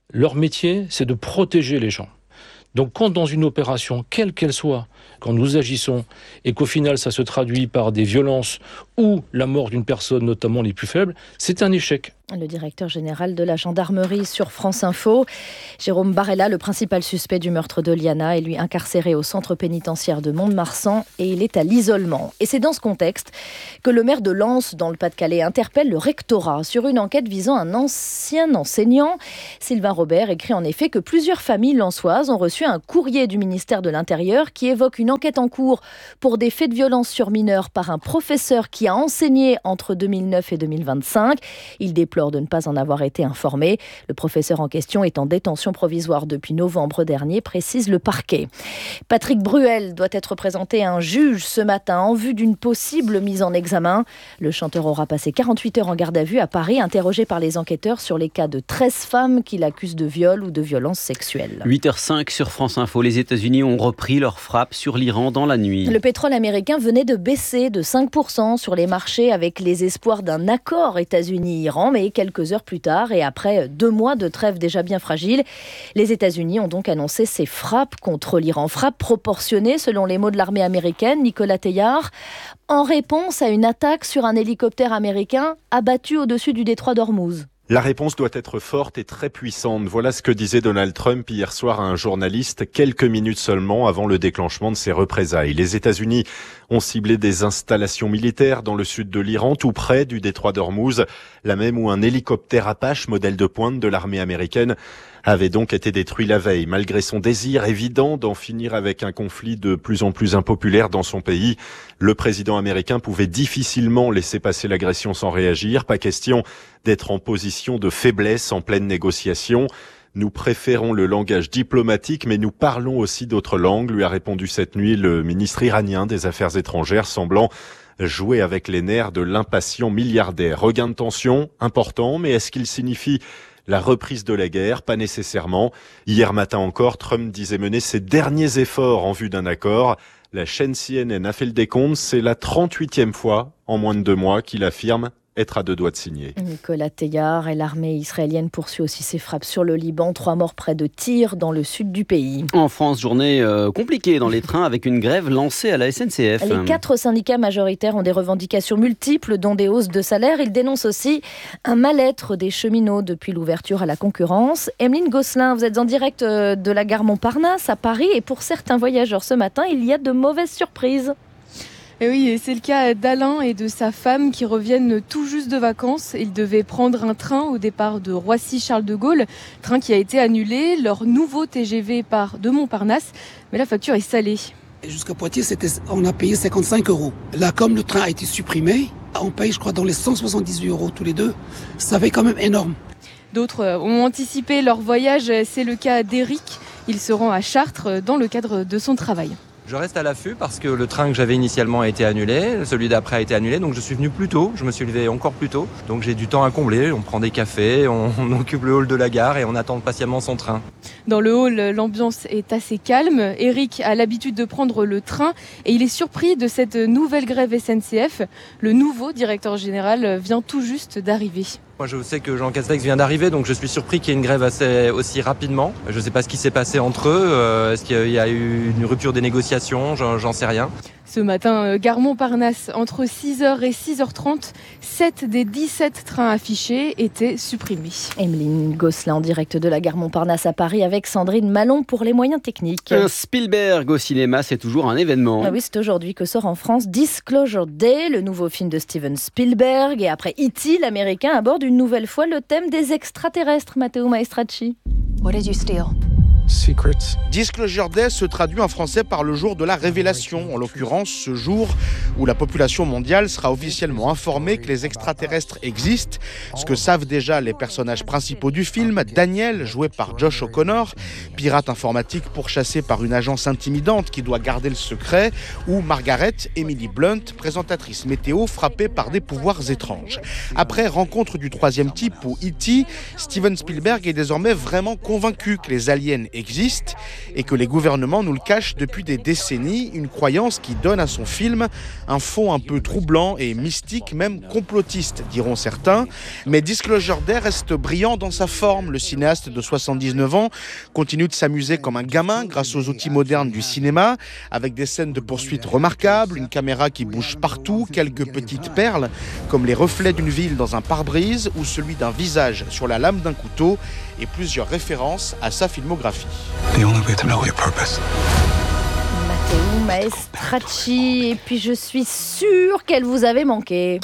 Leur métier, c'est de protéger les gens. Donc quand dans une opération, quelle qu'elle soit, quand nous agissons et qu'au final ça se traduit par des violences ou la mort d'une personne, notamment les plus faibles, c'est un échec. Le directeur général de la gendarmerie sur France Info, Jérôme Barella, le principal suspect du meurtre de Liana, est lui incarcéré au centre pénitentiaire de Mont-de-Marsan et il est à l'isolement. Et c'est dans ce contexte que le maire de Lens, dans le Pas-de-Calais, interpelle le rectorat sur une enquête visant un ancien enseignant. Sylvain Robert écrit en effet que plusieurs familles lensoises ont reçu un courrier du ministère de l'Intérieur qui évoque une enquête en cours pour des faits de violence sur mineurs par un professeur qui a enseigné entre deux mille neuf et deux mille vingt-cinq. Il déplore de ne pas en avoir été informé. Le professeur en question est en détention provisoire depuis novembre dernier, précise le parquet. Patrick Bruel doit être présenté à un juge ce matin en vue d'une possible mise en examen. Le chanteur aura passé quarante-huit heures en garde à vue à Paris, interrogé par les enquêteurs sur les cas de treize femmes qu'il accuse de viol ou de violence sexuelle. huit heures cinq sur France Info. Les États-Unis ont repris leur frappe sur l'Iran dans la nuit. Le pétrole américain venait de baisser de cinq pour cent sur les marchés avec les espoirs d'un accord États-Unis-Iran, mais quelques heures plus tard et après deux mois de trêve déjà bien fragile, les États-Unis ont donc annoncé ces frappes contre l'Iran. Frappes proportionnées, selon les mots de l'armée américaine, Nicolas Teilhard, en réponse à une attaque sur un hélicoptère américain abattu au-dessus du détroit d'Ormuz. La réponse doit être forte et très puissante. Voilà ce que disait Donald Trump hier soir à un journaliste, quelques minutes seulement avant le déclenchement de ses représailles. Les États-Unis ont ciblé des installations militaires dans le sud de l'Iran, tout près du détroit d'Ormuz, la même où un hélicoptère Apache, modèle de pointe de l'armée américaine, avait donc été détruit la veille. Malgré son désir évident d'en finir avec un conflit de plus en plus impopulaire dans son pays, le président américain pouvait difficilement laisser passer l'agression sans réagir. Pas question d'être en position de faiblesse en pleine négociation. Nous préférons le langage diplomatique, mais nous parlons aussi d'autres langues, lui a répondu cette nuit le ministre iranien des Affaires étrangères, semblant jouer avec les nerfs de l'impatient milliardaire. Regain de tension important, mais est-ce qu'il signifie la reprise de la guerre? Pas nécessairement. Hier matin encore, Trump disait mener ses derniers efforts en vue d'un accord. La chaîne C N N a fait le décompte, c'est la trente-huitième fois en moins de deux mois qu'il affirme être à deux doigts de signer. Nicolas Teilhard et l'armée israélienne poursuit aussi ses frappes sur le Liban. Trois morts près de Tyr, dans le sud du pays. En France, journée euh, compliquée dans les trains avec une grève lancée à la S N C F. Les quatre syndicats majoritaires ont des revendications multiples, dont des hausses de salaire. Ils dénoncent aussi un mal-être des cheminots depuis l'ouverture à la concurrence. Emeline Gosselin, vous êtes en direct de la gare Montparnasse à Paris. Et pour certains voyageurs ce matin, il y a de mauvaises surprises. Et oui, et c'est le cas d'Alain et de sa femme qui reviennent tout juste de vacances. Ils devaient prendre un train au départ de Roissy-Charles de Gaulle, train qui a été annulé. Leur nouveau T G V part de Montparnasse, mais la facture est salée. Jusqu'à Poitiers, c'était, on a payé cinquante-cinq euros. Là, comme le train a été supprimé, on paye, je crois, dans les cent soixante-dix-huit euros tous les deux. Ça fait quand même énorme. D'autres ont anticipé leur voyage. C'est le cas d'Éric. Il se rend à Chartres dans le cadre de son travail. Je reste à l'affût parce que le train que j'avais initialement a été annulé, celui d'après a été annulé, donc je suis venu plus tôt, je me suis levé encore plus tôt, donc j'ai du temps à combler, on prend des cafés, on, on occupe le hall de la gare et on attend patiemment son train. Dans le hall, l'ambiance est assez calme. Eric a l'habitude de prendre le train et il est surpris de cette nouvelle grève S N C F. Le nouveau directeur général vient tout juste d'arriver. Moi je sais que Jean Castex vient d'arriver, donc je suis surpris qu'il y ait une grève assez, aussi rapidement. Je ne sais pas ce qui s'est passé entre eux, euh, est-ce qu'il y a eu une rupture des négociations, j'en, j'en sais rien. Ce matin, gare Montparnasse, entre six heures et six heures trente, sept des dix-sept trains affichés étaient supprimés. Emeline Gosselin en direct de la gare Montparnasse à Paris avec Sandrine Malon pour les moyens techniques. Un Spielberg au cinéma, c'est toujours un événement. Ah oui, c'est aujourd'hui que sort en France Disclosure Day, le nouveau film de Steven Spielberg. Et après E T, l'américain aborde une nouvelle fois le thème des extraterrestres, Matteo Maestracci. What did you steal? Secrets. Disclosure Day se traduit en français par le jour de la révélation, en l'occurrence ce jour où la population mondiale sera officiellement informée que les extraterrestres existent, ce que savent déjà les personnages principaux du film, Daniel, joué par Josh O'Connor, pirate informatique pourchassé par une agence intimidante qui doit garder le secret, ou Margaret, Emily Blunt, présentatrice météo frappée par des pouvoirs étranges. Après Rencontre du troisième type ou E T, Steven Spielberg est désormais vraiment convaincu que les aliens existe et que les gouvernements nous le cachent depuis des décennies, une croyance qui donne à son film un fond un peu troublant et mystique, même complotiste, diront certains. Mais Disclosure Day reste brillant dans sa forme. Le cinéaste de soixante-dix-neuf ans continue de s'amuser comme un gamin grâce aux outils modernes du cinéma, avec des scènes de poursuite remarquables, une caméra qui bouge partout, quelques petites perles comme les reflets d'une ville dans un pare-brise ou celui d'un visage sur la lame d'un couteau et plusieurs références à sa filmographie. Matteo Maestracci, et puis je suis sûre qu'elle vous avait manqué.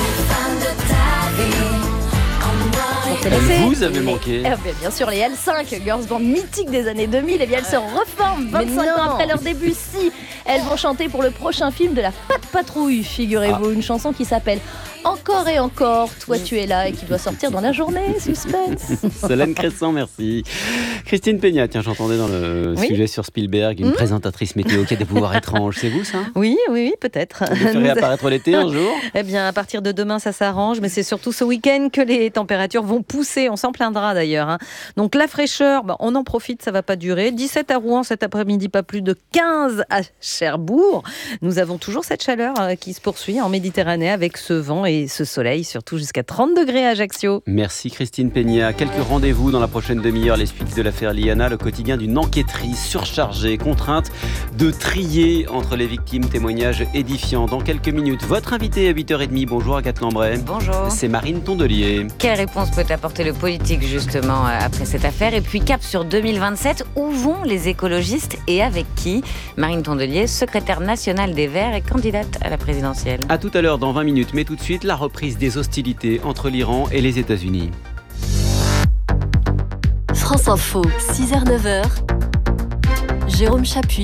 Elle vous avez manqué. Eh bien, bien sûr, les L cinq, girls band mythiques des années deux mille, eh bien, elles se reforment vingt-cinq ans après leur début. Si, elles vont chanter pour le prochain film de la Patte Patrouille, figurez-vous, ah. Une chanson qui s'appelle Encore et encore, toi tu es là, et qui doit sortir dans la journée. Suspense. Solène Crescent, merci. Christine Peña, tiens, j'entendais dans le oui. sujet sur Spielberg une mmh. présentatrice météo qui a des pouvoirs étranges. C'est vous, ça ? Oui, oui, oui, peut-être. Vous ferez apparaître l'été un jour ? Eh bien, à partir de demain, ça s'arrange, mais c'est surtout ce week-end que les températures vont pousser. On s'en plaindra d'ailleurs. Hein. Donc la fraîcheur, bah, on en profite, ça va pas durer. dix-sept à Rouen cet après-midi, pas plus de quinze à Cherbourg. Nous avons toujours cette chaleur euh, qui se poursuit en Méditerranée avec ce vent et ce soleil, surtout jusqu'à trente degrés à Ajaccio. Merci Christine Peña. Quelques rendez-vous dans la prochaine demi-heure. Les suites de l'affaire Liana, le quotidien d'une enquêtrice surchargée, contrainte de trier entre les victimes, témoignages édifiants. Dans quelques minutes, votre invité à huit heures trente. Bonjour Agathe Lambray. Bonjour. C'est Marine Tondelier. Quelle réponse peut apporter le politique justement après cette affaire ? Et puis cap sur deux mille vingt-sept, où vont les écologistes et avec qui ? Marine Tondelier, secrétaire nationale des Verts et candidate à la présidentielle. À tout à l'heure dans vingt minutes, mais tout de suite la reprise des hostilités entre l'Iran et les États-Unis. France Info, six heures neuf heures. Jérôme Chapuis.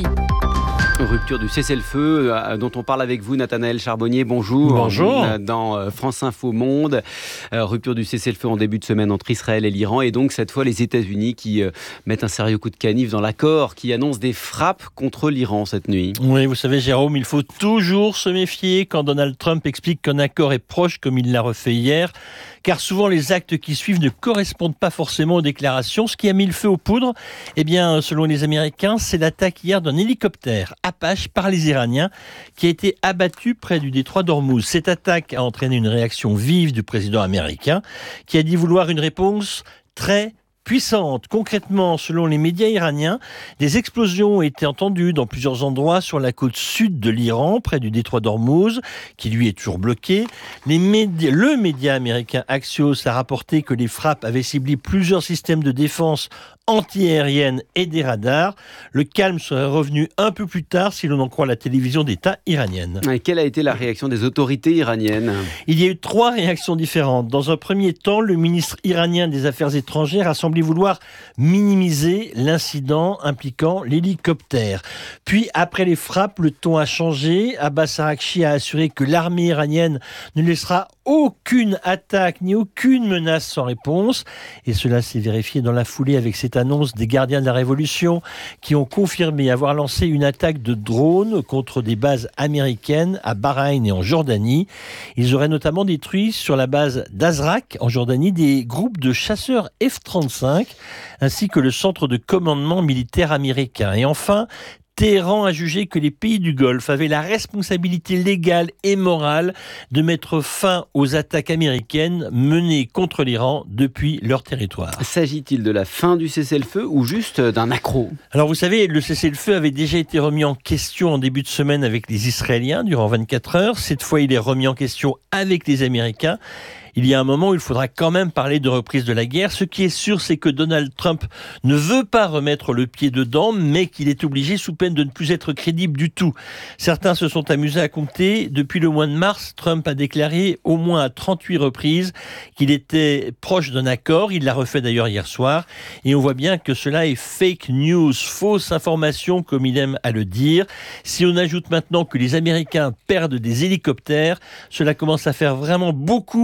Rupture du cessez-le-feu euh, dont on parle avec vous, Nathanaël Charbonnier. Bonjour. Bonjour. Euh, dans euh, France Info Monde. Euh, rupture du cessez-le-feu en début de semaine entre Israël et l'Iran. Et donc, cette fois, les États-Unis qui euh, mettent un sérieux coup de canif dans l'accord, qui annonce des frappes contre l'Iran cette nuit. Oui, vous savez, Jérôme, il faut toujours se méfier quand Donald Trump explique qu'un accord est proche, comme il l'a refait hier. Car souvent, les actes qui suivent ne correspondent pas forcément aux déclarations. Ce qui a mis le feu aux poudres, eh bien, selon les Américains, c'est l'attaque hier d'un hélicoptère Apache par les Iraniens qui a été abattu près du détroit d'Ormuz. Cette attaque a entraîné une réaction vive du président américain qui a dit vouloir une réponse très puissante. Concrètement, selon les médias iraniens, des explosions ont été entendues dans plusieurs endroits sur la côte sud de l'Iran, près du détroit d'Ormuz, qui lui est toujours bloqué. Les médias, le média américain Axios a rapporté que les frappes avaient ciblé plusieurs systèmes de défense anti-aérienne et des radars. Le calme serait revenu un peu plus tard si l'on en croit la télévision d'État iranienne. Et quelle a été la réaction des autorités iraniennes ? Il y a eu trois réactions différentes. Dans un premier temps, le ministre iranien des Affaires étrangères a semblé vouloir minimiser l'incident impliquant l'hélicoptère. Puis, après les frappes, le ton a changé. Abbas Araghchi a assuré que l'armée iranienne ne laissera aucune attaque ni aucune menace sans réponse. Et cela s'est vérifié dans la foulée avec cette annonce des gardiens de la Révolution qui ont confirmé avoir lancé une attaque de drones contre des bases américaines à Bahreïn et en Jordanie. Ils auraient notamment détruit sur la base d'Azraq en Jordanie des groupes de chasseurs F trente-cinq ainsi que le centre de commandement militaire américain. Et enfin, Téhéran a jugé que les pays du Golfe avaient la responsabilité légale et morale de mettre fin aux attaques américaines menées contre l'Iran depuis leur territoire. S'agit-il de la fin du cessez-le-feu ou juste d'un accroc ? Alors vous savez, le cessez-le-feu avait déjà été remis en question en début de semaine avec les Israéliens durant vingt-quatre heures. Cette fois, il est remis en question avec les Américains. Il y a un moment où il faudra quand même parler de reprise de la guerre. Ce qui est sûr, c'est que Donald Trump ne veut pas remettre le pied dedans, mais qu'il est obligé sous peine de ne plus être crédible du tout. Certains se sont amusés à compter. Depuis le mois de mars, Trump a déclaré au moins à trente-huit reprises qu'il était proche d'un accord. Il l'a refait d'ailleurs hier soir. Et on voit bien que cela est fake news, fausse information, comme il aime à le dire. Si on ajoute maintenant que les Américains perdent des hélicoptères, cela commence à faire vraiment beaucoup pour un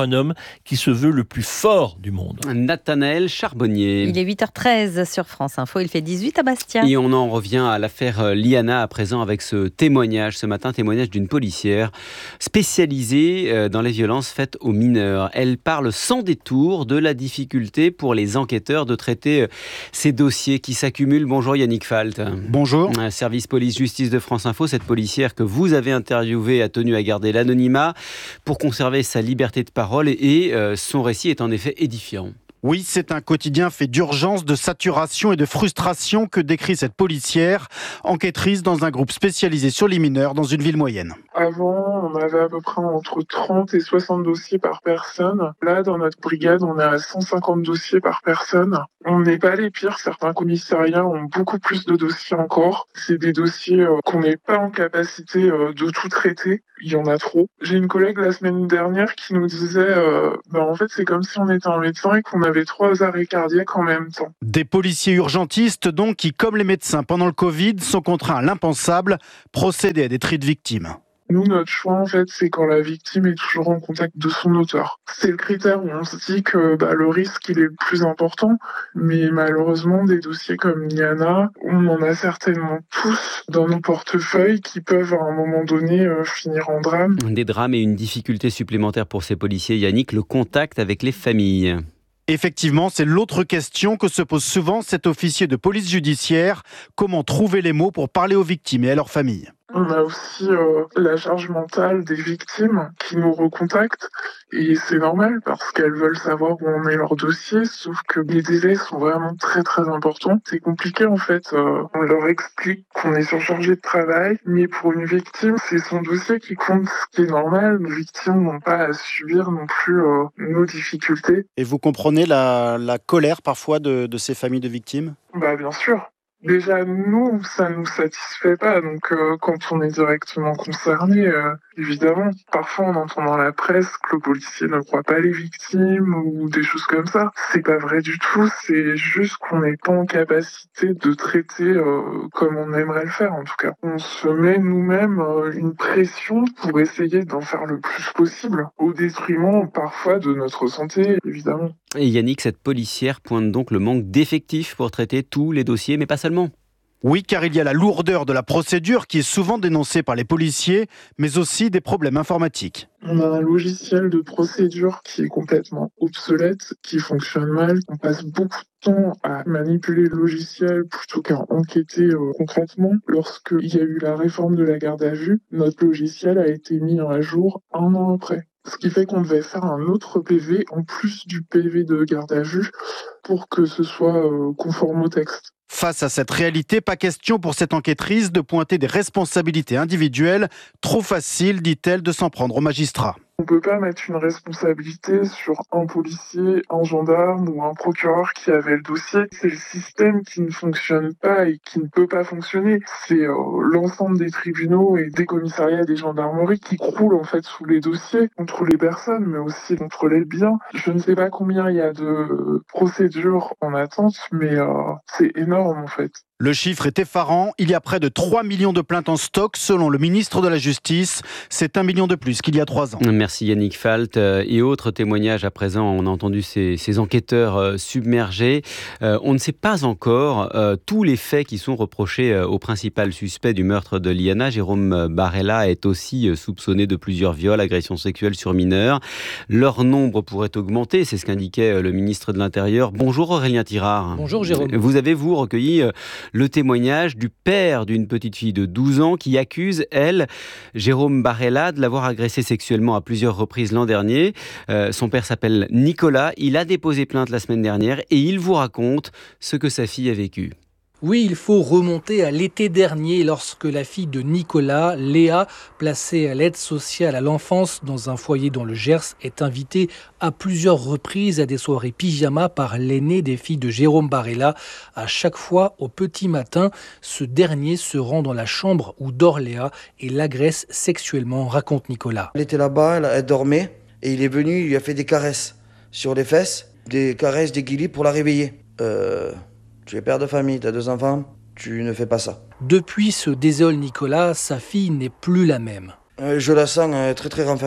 un homme qui se veut le plus fort du monde. Nathanaël Charbonnier. Il est huit heures treize sur France Info, il fait dix-huit à Bastia. Et on en revient à l'affaire Liana à présent avec ce témoignage, ce matin, témoignage d'une policière spécialisée dans les violences faites aux mineurs. Elle parle sans détour de la difficulté pour les enquêteurs de traiter ces dossiers qui s'accumulent. Bonjour Yannick Falt. Bonjour. Service police-justice de France Info, cette policière que vous avez interviewée a tenu à garder l'anonymat pour conserver sa liberté de parole et, et euh, son récit est en effet édifiant. Oui, c'est un quotidien fait d'urgence, de saturation et de frustration que décrit cette policière, enquêtrice dans un groupe spécialisé sur les mineurs dans une ville moyenne. Avant, on avait à peu près entre trente et soixante dossiers par personne. Là, dans notre brigade, on est à cent cinquante dossiers par personne. On n'est pas les pires, certains commissariats ont beaucoup plus de dossiers encore. C'est des dossiers euh, qu'on n'est pas en capacité euh, de tout traiter. Il y en a trop. J'ai une collègue la semaine dernière qui nous disait euh, bah, en fait, c'est comme si on était un médecin et qu'on avait trois arrêts cardiaques en même temps. Des policiers urgentistes, donc, qui, comme les médecins pendant le Covid, sont contraints à l'impensable, procéder à des tris de victimes. Nous, notre choix, en fait, c'est quand la victime est toujours en contact de son auteur. C'est le critère où on se dit que bah, le risque, il est le plus important. Mais malheureusement, des dossiers comme Liana, on en a certainement tous dans nos portefeuilles qui peuvent, à un moment donné, euh, finir en drame. Des drames et une difficulté supplémentaire pour ces policiers, Yannick, le contact avec les familles. Effectivement, c'est l'autre question que se pose souvent cet officier de police judiciaire. Comment trouver les mots pour parler aux victimes et à leurs familles ? On a aussi euh, la charge mentale des victimes qui nous recontactent et c'est normal parce qu'elles veulent savoir où en est leur dossier, sauf que les délais sont vraiment très très importants. C'est compliqué en fait, euh, on leur explique qu'on est surchargé de travail, mais pour une victime, c'est son dossier qui compte, ce qui est normal. Nos victimes n'ont pas à subir non plus euh, nos difficultés. Et vous comprenez la, la colère parfois de, de ces familles de victimes ? Bah bien sûr. Déjà, nous, ça nous satisfait pas. Donc, euh, quand on est directement concerné, euh, évidemment, parfois on entend dans la presse que le policier ne croit pas les victimes ou des choses comme ça. C'est pas vrai du tout. C'est juste qu'on n'est pas en capacité de traiter euh, comme on aimerait le faire, en tout cas. On se met nous-mêmes euh, une pression pour essayer d'en faire le plus possible, au détriment parfois de notre santé, évidemment. Et Yannick, cette policière pointe donc le manque d'effectifs pour traiter tous les dossiers, mais pas seulement. Oui, car il y a la lourdeur de la procédure qui est souvent dénoncée par les policiers, mais aussi des problèmes informatiques. On a un logiciel de procédure qui est complètement obsolète, qui fonctionne mal. On passe beaucoup de temps à manipuler le logiciel plutôt qu'à enquêter euh, concrètement. Lorsqu'il y a eu la réforme de la garde à vue, notre logiciel a été mis à jour un an après. Ce qui fait qu'on devait faire un autre P V en plus du P V de garde à vue pour que ce soit euh, conforme au texte. Face à cette réalité, pas question pour cette enquêtrice de pointer des responsabilités individuelles. Trop facile, dit-elle, de s'en prendre aux magistrats. On ne peut pas mettre une responsabilité sur un policier, un gendarme ou un procureur qui avait le dossier. C'est le système qui ne fonctionne pas et qui ne peut pas fonctionner. C'est euh, l'ensemble des tribunaux et des commissariats et des gendarmeries qui croulent en fait sous les dossiers contre les personnes, mais aussi contre les biens. Je ne sais pas combien il y a de procédures en attente, mais euh, c'est énorme en fait. Le chiffre est effarant. Il y a près de trois millions de plaintes en stock, selon le ministre de la Justice. C'est un million de plus qu'il y a trois ans. Merci Yannick Falt. Et autre témoignage à présent, on a entendu ces, ces enquêteurs submergés. Euh, on ne sait pas encore euh, tous les faits qui sont reprochés au principal suspect du meurtre de Liana. Jérôme Barella est aussi soupçonné de plusieurs viols, agressions sexuelles sur mineurs. Leur nombre pourrait augmenter, c'est ce qu'indiquait le ministre de l'Intérieur. Bonjour Aurélien Tirard. Bonjour Jérôme. Vous avez, vous, recueilli le témoignage du père d'une petite fille de douze ans qui accuse, elle, Jérôme Barella, de l'avoir agressée sexuellement à plusieurs reprises l'an dernier. Euh, son père s'appelle Nicolas. Il a déposé plainte la semaine dernière et il vous raconte ce que sa fille a vécu. Oui, il faut remonter à l'été dernier lorsque la fille de Nicolas, Léa, placée à l'aide sociale à l'enfance dans un foyer dans le Gers, est invitée à plusieurs reprises à des soirées pyjama par l'aîné des filles de Jérôme Barella. À chaque fois, au petit matin, ce dernier se rend dans la chambre où dort Léa et l'agresse sexuellement, raconte Nicolas. Elle était là-bas, elle, elle dormait et il est venu, il lui a fait des caresses sur les fesses, des caresses d'équilibre pour la réveiller. Euh... Tu es père de famille, tu as deux enfants, tu ne fais pas ça. Depuis, se désole Nicolas, sa fille n'est plus la même. Euh, je la sens euh, très très renfermée.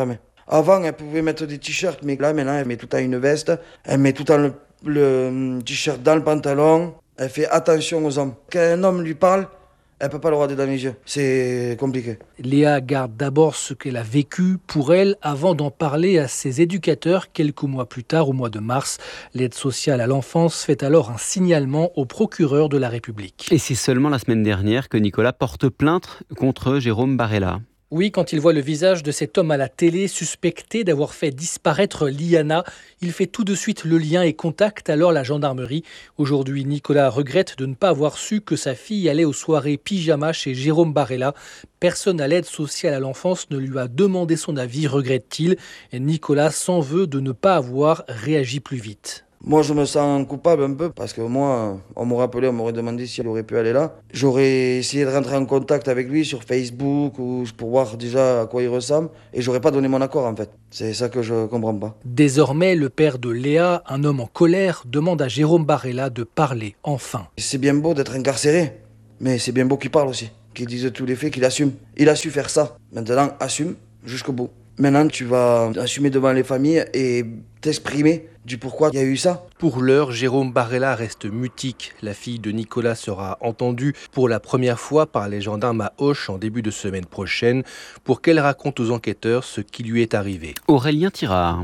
Avant, elle pouvait mettre des t-shirts, mais là, maintenant, elle met tout le temps une veste. Elle met tout le temps le, le t-shirt dans le pantalon. Elle fait attention aux hommes. Quand un homme lui parle, elle ne peut pas le regarder dans les yeux. C'est compliqué. Léa garde d'abord ce qu'elle a vécu pour elle avant d'en parler à ses éducateurs quelques mois plus tard, au mois de mars. L'aide sociale à l'enfance fait alors un signalement au procureur de la République. Et c'est seulement la semaine dernière que Nicolas porte plainte contre Jérôme Barella. Oui, quand il voit le visage de cet homme à la télé suspecté d'avoir fait disparaître Liana, il fait tout de suite le lien et contacte alors la gendarmerie. Aujourd'hui, Nicolas regrette de ne pas avoir su que sa fille allait aux soirées pyjama chez Jérôme Barella. Personne à l'aide sociale à l'enfance ne lui a demandé son avis, regrette-t-il. Et Nicolas s'en veut de ne pas avoir réagi plus vite. Moi, je me sens coupable un peu parce que moi, on m'aurait appelé, on m'aurait demandé si elle aurait pu aller là. J'aurais essayé de rentrer en contact avec lui sur Facebook ou pour voir déjà à quoi il ressemble et j'aurais pas donné mon accord en fait. C'est ça que je comprends pas. Désormais, le père de Léa, un homme en colère, demande à Jérôme Barella de parler enfin. C'est bien beau d'être incarcéré, mais c'est bien beau qu'il parle aussi, qu'il dise tous les faits, qu'il assume. Il a su faire ça. Maintenant, assume jusqu'au bout. Maintenant, tu vas assumer devant les familles et t'exprimer du pourquoi il y a eu ça. Pour l'heure, Jérôme Barella reste mutique. La fille de Nicolas sera entendue pour la première fois par les gendarmes à Auch en début de semaine prochaine pour qu'elle raconte aux enquêteurs ce qui lui est arrivé. Aurélien Tirard.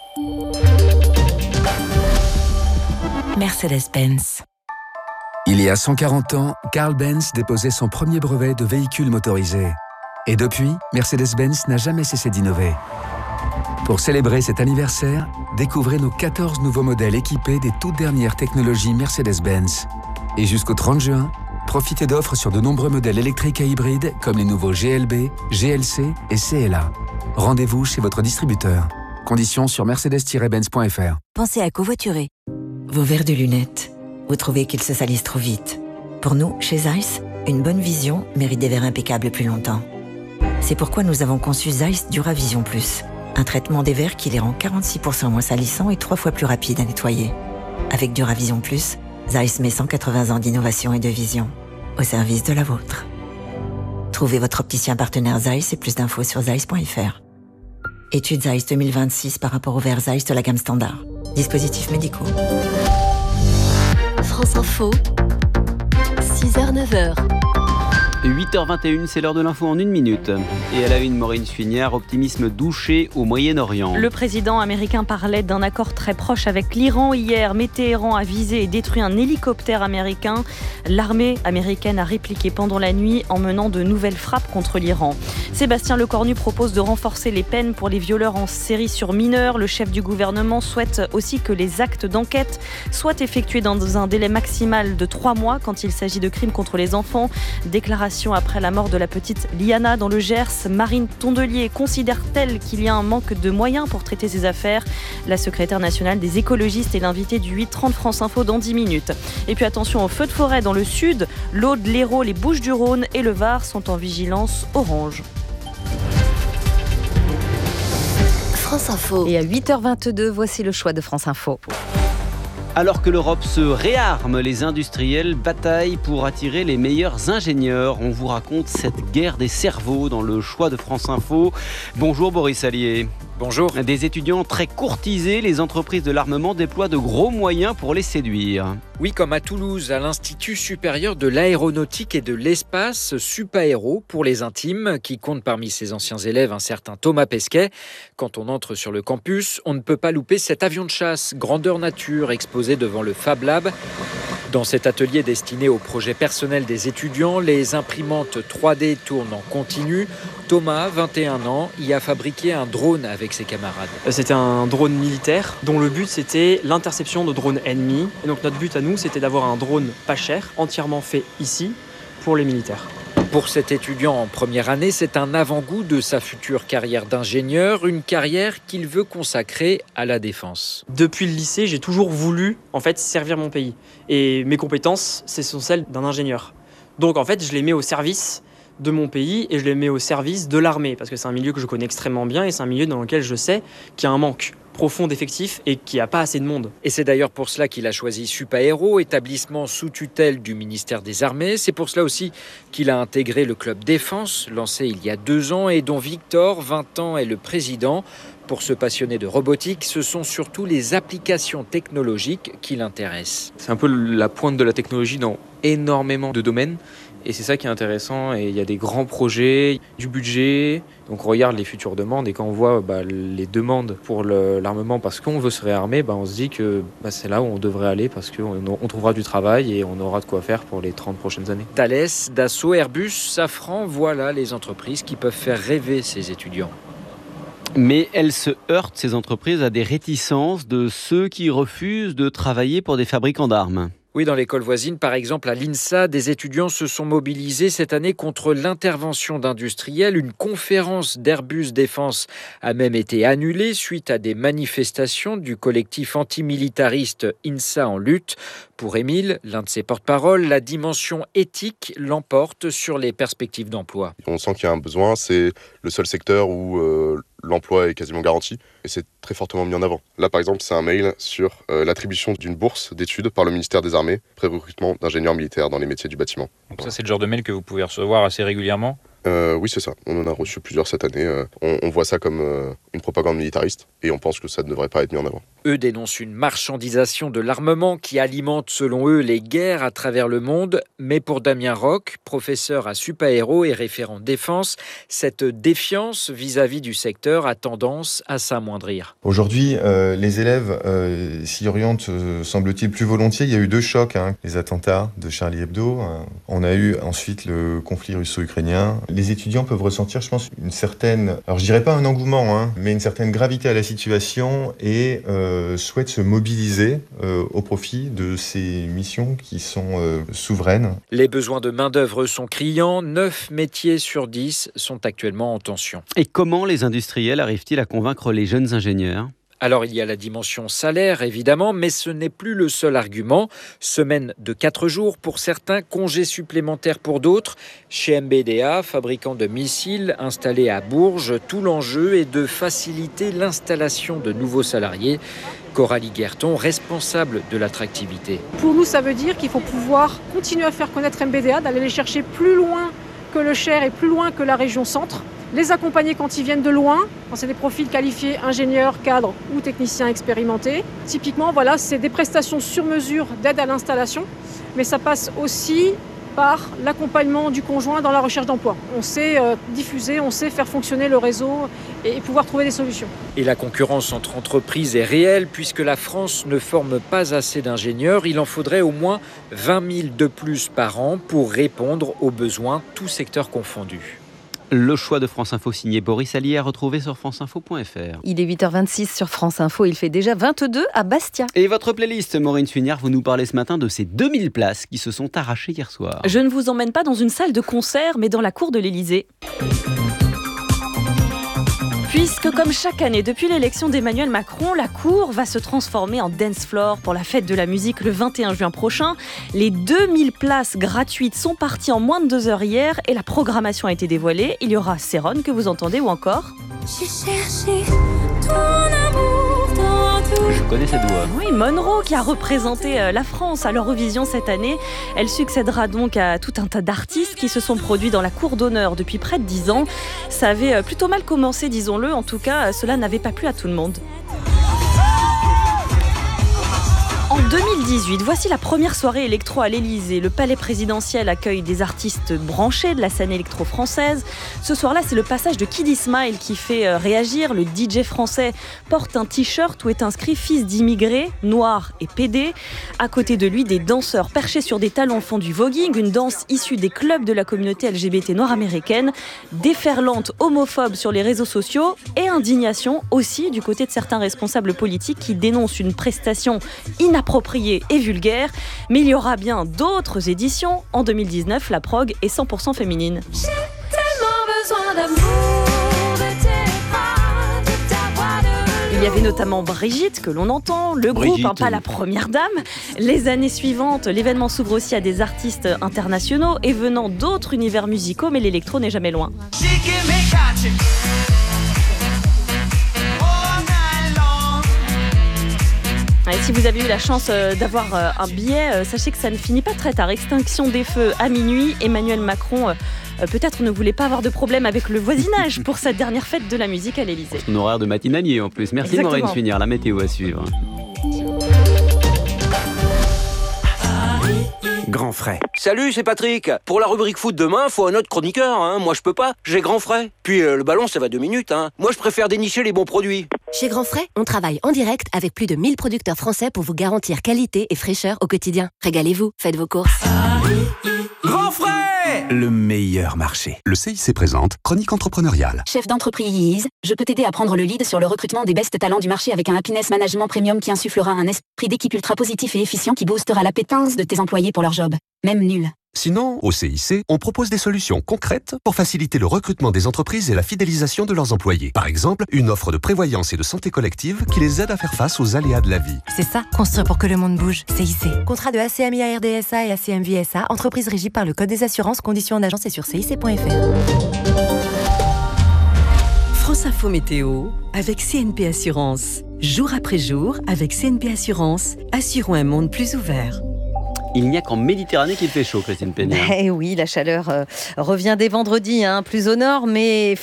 Mercedes-Benz. Il y a cent quarante ans, Carl Benz déposait son premier brevet de véhicule motorisé. Et depuis, Mercedes-Benz n'a jamais cessé d'innover. Pour célébrer cet anniversaire, découvrez nos quatorze nouveaux modèles équipés des toutes dernières technologies Mercedes-Benz. Et jusqu'au trente juin, profitez d'offres sur de nombreux modèles électriques et hybrides comme les nouveaux G L B, G L C et C L A. Rendez-vous chez votre distributeur. Conditions sur mercedes tiret benz point f r. Pensez à covoiturer. Vos verres de lunettes, vous trouvez qu'ils se salissent trop vite. Pour nous, chez Zeiss, une bonne vision mérite des verres impeccables plus longtemps. C'est pourquoi nous avons conçu Zeiss Duravision Plus, un traitement des verres qui les rend quarante-six pour cent moins salissants et trois fois plus rapides à nettoyer. Avec Duravision Plus, Zeiss met cent quatre-vingts ans d'innovation et de vision au service de la vôtre. Trouvez votre opticien partenaire Zeiss et plus d'infos sur zeiss point f r. Étude Zeiss deux mille vingt-six par rapport aux verres Zeiss de la gamme standard. Dispositifs médicaux. France Info, six heures neuf heures. huit heures vingt et une, c'est l'heure de l'info en une minute. Et à la une, Maureen Suignard, optimisme douché au Moyen-Orient. Le président américain parlait d'un accord très proche avec l'Iran hier, mais Téhéran a visé et détruit un hélicoptère américain. L'armée américaine a répliqué pendant la nuit en menant de nouvelles frappes contre l'Iran. Sébastien Lecornu propose de renforcer les peines pour les violeurs en série sur mineurs. Le chef du gouvernement souhaite aussi que les actes d'enquête soient effectués dans un délai maximal de trois mois quand il s'agit de crimes contre les enfants. Déclaration après la mort de la petite Liana dans le Gers. Marine Tondelier considère-t-elle qu'il y a un manque de moyens pour traiter ces affaires? La secrétaire nationale des écologistes est l'invitée du huit trente France Info dans dix minutes. Et puis attention aux feux de forêt dans le sud. L'Aude, l'Hérault, les Bouches-du-Rhône et le Var sont en vigilance orange. France Info. Et à huit heures vingt-deux, voici le choix de France Info. Alors que l'Europe se réarme, les industriels bataillent pour attirer les meilleurs ingénieurs. On vous raconte cette guerre des cerveaux dans le choix de France Info. Bonjour Boris Allier. Bonjour. Des étudiants très courtisés, les entreprises de l'armement déploient de gros moyens pour les séduire. Oui, comme à Toulouse, à l'Institut supérieur de l'aéronautique et de l'espace, Supaéro pour les intimes, qui compte parmi ses anciens élèves un certain Thomas Pesquet. Quand on entre sur le campus, on ne peut pas louper cet avion de chasse, grandeur nature, exposé devant le Fab Lab. Dans cet atelier destiné aux projets personnels des étudiants, les imprimantes trois D tournent en continu. Thomas, vingt et un ans, y a fabriqué un drone avec ses camarades. C'était un drone militaire dont le but c'était l'interception de drones ennemis. Et donc notre but à nous c'était d'avoir un drone pas cher, entièrement fait ici pour les militaires. Pour cet étudiant en première année, c'est un avant-goût de sa future carrière d'ingénieur, une carrière qu'il veut consacrer à la défense. Depuis le lycée, j'ai toujours voulu en fait servir mon pays. Et mes compétences, ce sont celles d'un ingénieur. Donc en fait, je les mets au service de mon pays et je les mets au service de l'armée parce que c'est un milieu que je connais extrêmement bien et c'est un milieu dans lequel je sais qu'il y a un manque profond d'effectifs et qu'il n'y a pas assez de monde. Et c'est d'ailleurs pour cela qu'il a choisi Supaéro, établissement sous tutelle du ministère des Armées. C'est pour cela aussi qu'il a intégré le club Défense, lancé il y a deux ans et dont Victor, vingt ans, est le président. Pour ce passionné de robotique, ce sont surtout les applications technologiques qui l'intéressent. C'est un peu la pointe de la technologie dans énormément de domaines. Et c'est ça qui est intéressant. Et il y a des grands projets, du budget. Donc on regarde les futures demandes. Et quand on voit bah, les demandes pour le, l'armement parce qu'on veut se réarmer, bah, on se dit que bah, c'est là où on devrait aller parce qu'on on trouvera du travail et on aura de quoi faire pour les trente prochaines années. Thales, Dassault, Airbus, Safran, voilà les entreprises qui peuvent faire rêver ces étudiants. Mais elles se heurtent, ces entreprises, à des réticences de ceux qui refusent de travailler pour des fabricants d'armes. Oui, dans l'école voisine, par exemple, à l'INSA, des étudiants se sont mobilisés cette année contre l'intervention d'industriels. Une conférence d'Airbus Défense a même été annulée suite à des manifestations du collectif antimilitariste INSA en lutte. Pour Émile, l'un de ses porte-parole, la dimension éthique l'emporte sur les perspectives d'emploi. On sent qu'il y a un besoin, c'est le seul secteur où euh, l'emploi est quasiment garanti et c'est très fortement mis en avant. Là, par exemple, c'est un mail sur euh, l'attribution d'une bourse d'études par le ministère des Armées, pré-recrutement d'ingénieurs militaires dans les métiers du bâtiment. Donc ça, c'est le genre de mail que vous pouvez recevoir assez régulièrement ? Euh, oui, c'est ça. On en a reçu plusieurs cette année. Euh, on, on voit ça comme euh, une propagande militariste et on pense que ça ne devrait pas être mis en avant. Eux dénoncent une marchandisation de l'armement qui alimente, selon eux, les guerres à travers le monde. Mais pour Damien Roch, professeur à Supaéro et référent défense, cette défiance vis-à-vis du secteur a tendance à s'amoindrir. Aujourd'hui, euh, les élèves euh, s'y orientent, euh, semble-t-il, plus volontiers. Il y a eu deux chocs, hein. Les attentats de Charlie Hebdo. Euh, on a eu ensuite le conflit russo-ukrainien. Les étudiants peuvent ressentir, je pense, une certaine, alors je dirais pas un engouement, hein, mais une certaine gravité à la situation et euh, souhaitent se mobiliser euh, au profit de ces missions qui sont euh, souveraines. Les besoins de main-d'œuvre sont criants. neuf métiers sur dix sont actuellement en tension. Et comment les industriels arrivent-ils à convaincre les jeunes ingénieurs ? Alors il y a la dimension salaire évidemment, mais ce n'est plus le seul argument. Semaine de quatre jours pour certains, congés supplémentaires pour d'autres. Chez M B D A, fabricant de missiles installé à Bourges, tout l'enjeu est de faciliter l'installation de nouveaux salariés. Coralie Guerton, responsable de l'attractivité. Pour nous, ça veut dire qu'il faut pouvoir continuer à faire connaître M B D A, d'aller les chercher plus loin que le Cher et plus loin que la région centre. Les accompagner quand ils viennent de loin, quand c'est des profils qualifiés, ingénieurs, cadres ou techniciens expérimentés. Typiquement, voilà, c'est des prestations sur mesure d'aide à l'installation, mais ça passe aussi par l'accompagnement du conjoint dans la recherche d'emploi. On sait euh, diffuser, on sait faire fonctionner le réseau et, et pouvoir trouver des solutions. Et la concurrence entre entreprises est réelle puisque la France ne forme pas assez d'ingénieurs. Il en faudrait au moins vingt mille de plus par an pour répondre aux besoins, tous secteurs confondus. Le choix de France Info signé Boris Allier à retrouver sur franceinfo point f r. Il est huit heures vingt-six sur France Info, il fait déjà vingt-deux à Bastia. Et votre playlist, Maureen Suignard, vous nous parlez ce matin de ces deux mille places qui se sont arrachées hier soir. Je ne vous emmène pas dans une salle de concert, mais dans la cour de l'Élysée. Puisque comme chaque année, depuis l'élection d'Emmanuel Macron, la cour va se transformer en dance floor pour la fête de la musique le vingt et un juin prochain. Les deux mille places gratuites sont parties en moins de deux heures hier et la programmation a été dévoilée. Il y aura Céron que vous entendez ou encore... J'ai cherché ton amour dans tout. Je connais cette voix. Oui, Monroe qui a représenté la France à l'Eurovision cette année. Elle succédera donc à tout un tas d'artistes qui se sont produits dans la cour d'honneur depuis près de dix ans. Ça avait plutôt mal commencé, disons-le. En tout cas, cela n'avait pas plu à tout le monde. En deux mille dix-huit, voici la première soirée électro à l'Élysée. Le palais présidentiel accueille des artistes branchés de la scène électro-française. Ce soir-là, c'est le passage de Kid Smile qui fait réagir. Le D J français porte un t-shirt où est inscrit « Fils d'immigrés, noir et pédé ». À côté de lui, des danseurs perchés sur des talons font du voguing, une danse issue des clubs de la communauté L G B T nord-américaine. Déferlante homophobe sur les réseaux sociaux et indignation aussi du côté de certains responsables politiques qui dénoncent une prestation inappropriée appropriée et vulgaire, mais il y aura bien d'autres éditions. En deux mille dix-neuf, la prog est cent pour cent féminine. J'ai tellement besoin d'amour, de tes bras, de ta voix de... Il y avait notamment Brigitte, que l'on entend, le groupe, hein, pas la première dame. Les années suivantes, l'événement s'ouvre aussi à des artistes internationaux et venant d'autres univers musicaux, mais l'électro n'est jamais loin. Et si vous avez eu la chance d'avoir un billet, sachez que ça ne finit pas très tard. Extinction des feux à minuit. Emmanuel Macron euh, peut-être ne voulait pas avoir de problème avec le voisinage pour sa dernière fête de la musique à l'Élysée. Son horaire de matinalier en plus. Merci Exactement. Maureen Funière, la météo à suivre. Grand frais. Salut, c'est Patrick. Pour la rubrique foot demain, faut un autre chroniqueur. Hein. Moi, je peux pas. J'ai Grand frais. Puis euh, le ballon, ça va deux minutes. Hein. Moi, je préfère dénicher les bons produits. Chez Grand Frais, on travaille en direct avec plus de mille producteurs français pour vous garantir qualité et fraîcheur au quotidien. Régalez-vous, faites vos courses. Grand frais. Le meilleur marché. Le C I C présente Chronique entrepreneuriale. Chef d'entreprise, je peux t'aider à prendre le lead sur le recrutement des best talents du marché avec un happiness management premium qui insufflera un esprit d'équipe ultra positif et efficient qui boostera l'appétence de tes employés pour leur job, même nul. Sinon, au C I C, on propose des solutions concrètes pour faciliter le recrutement des entreprises et la fidélisation de leurs employés. Par exemple, une offre de prévoyance et de santé collective qui les aide à faire face aux aléas de la vie. C'est ça, construire pour que le monde bouge. C I C. Contrat de A C M I A R D S A et A C M V S A, entreprise régie par le Code des assurances, conditions en agence et sur C I C point F R. France Info Météo avec C N P Assurance. Jour après jour, avec C N P Assurance, assurons un monde plus ouvert. Il n'y a qu'en Méditerranée qu'il fait chaud, Christine Peña. Eh oui, la chaleur euh, revient dès vendredi, hein, plus au nord, mais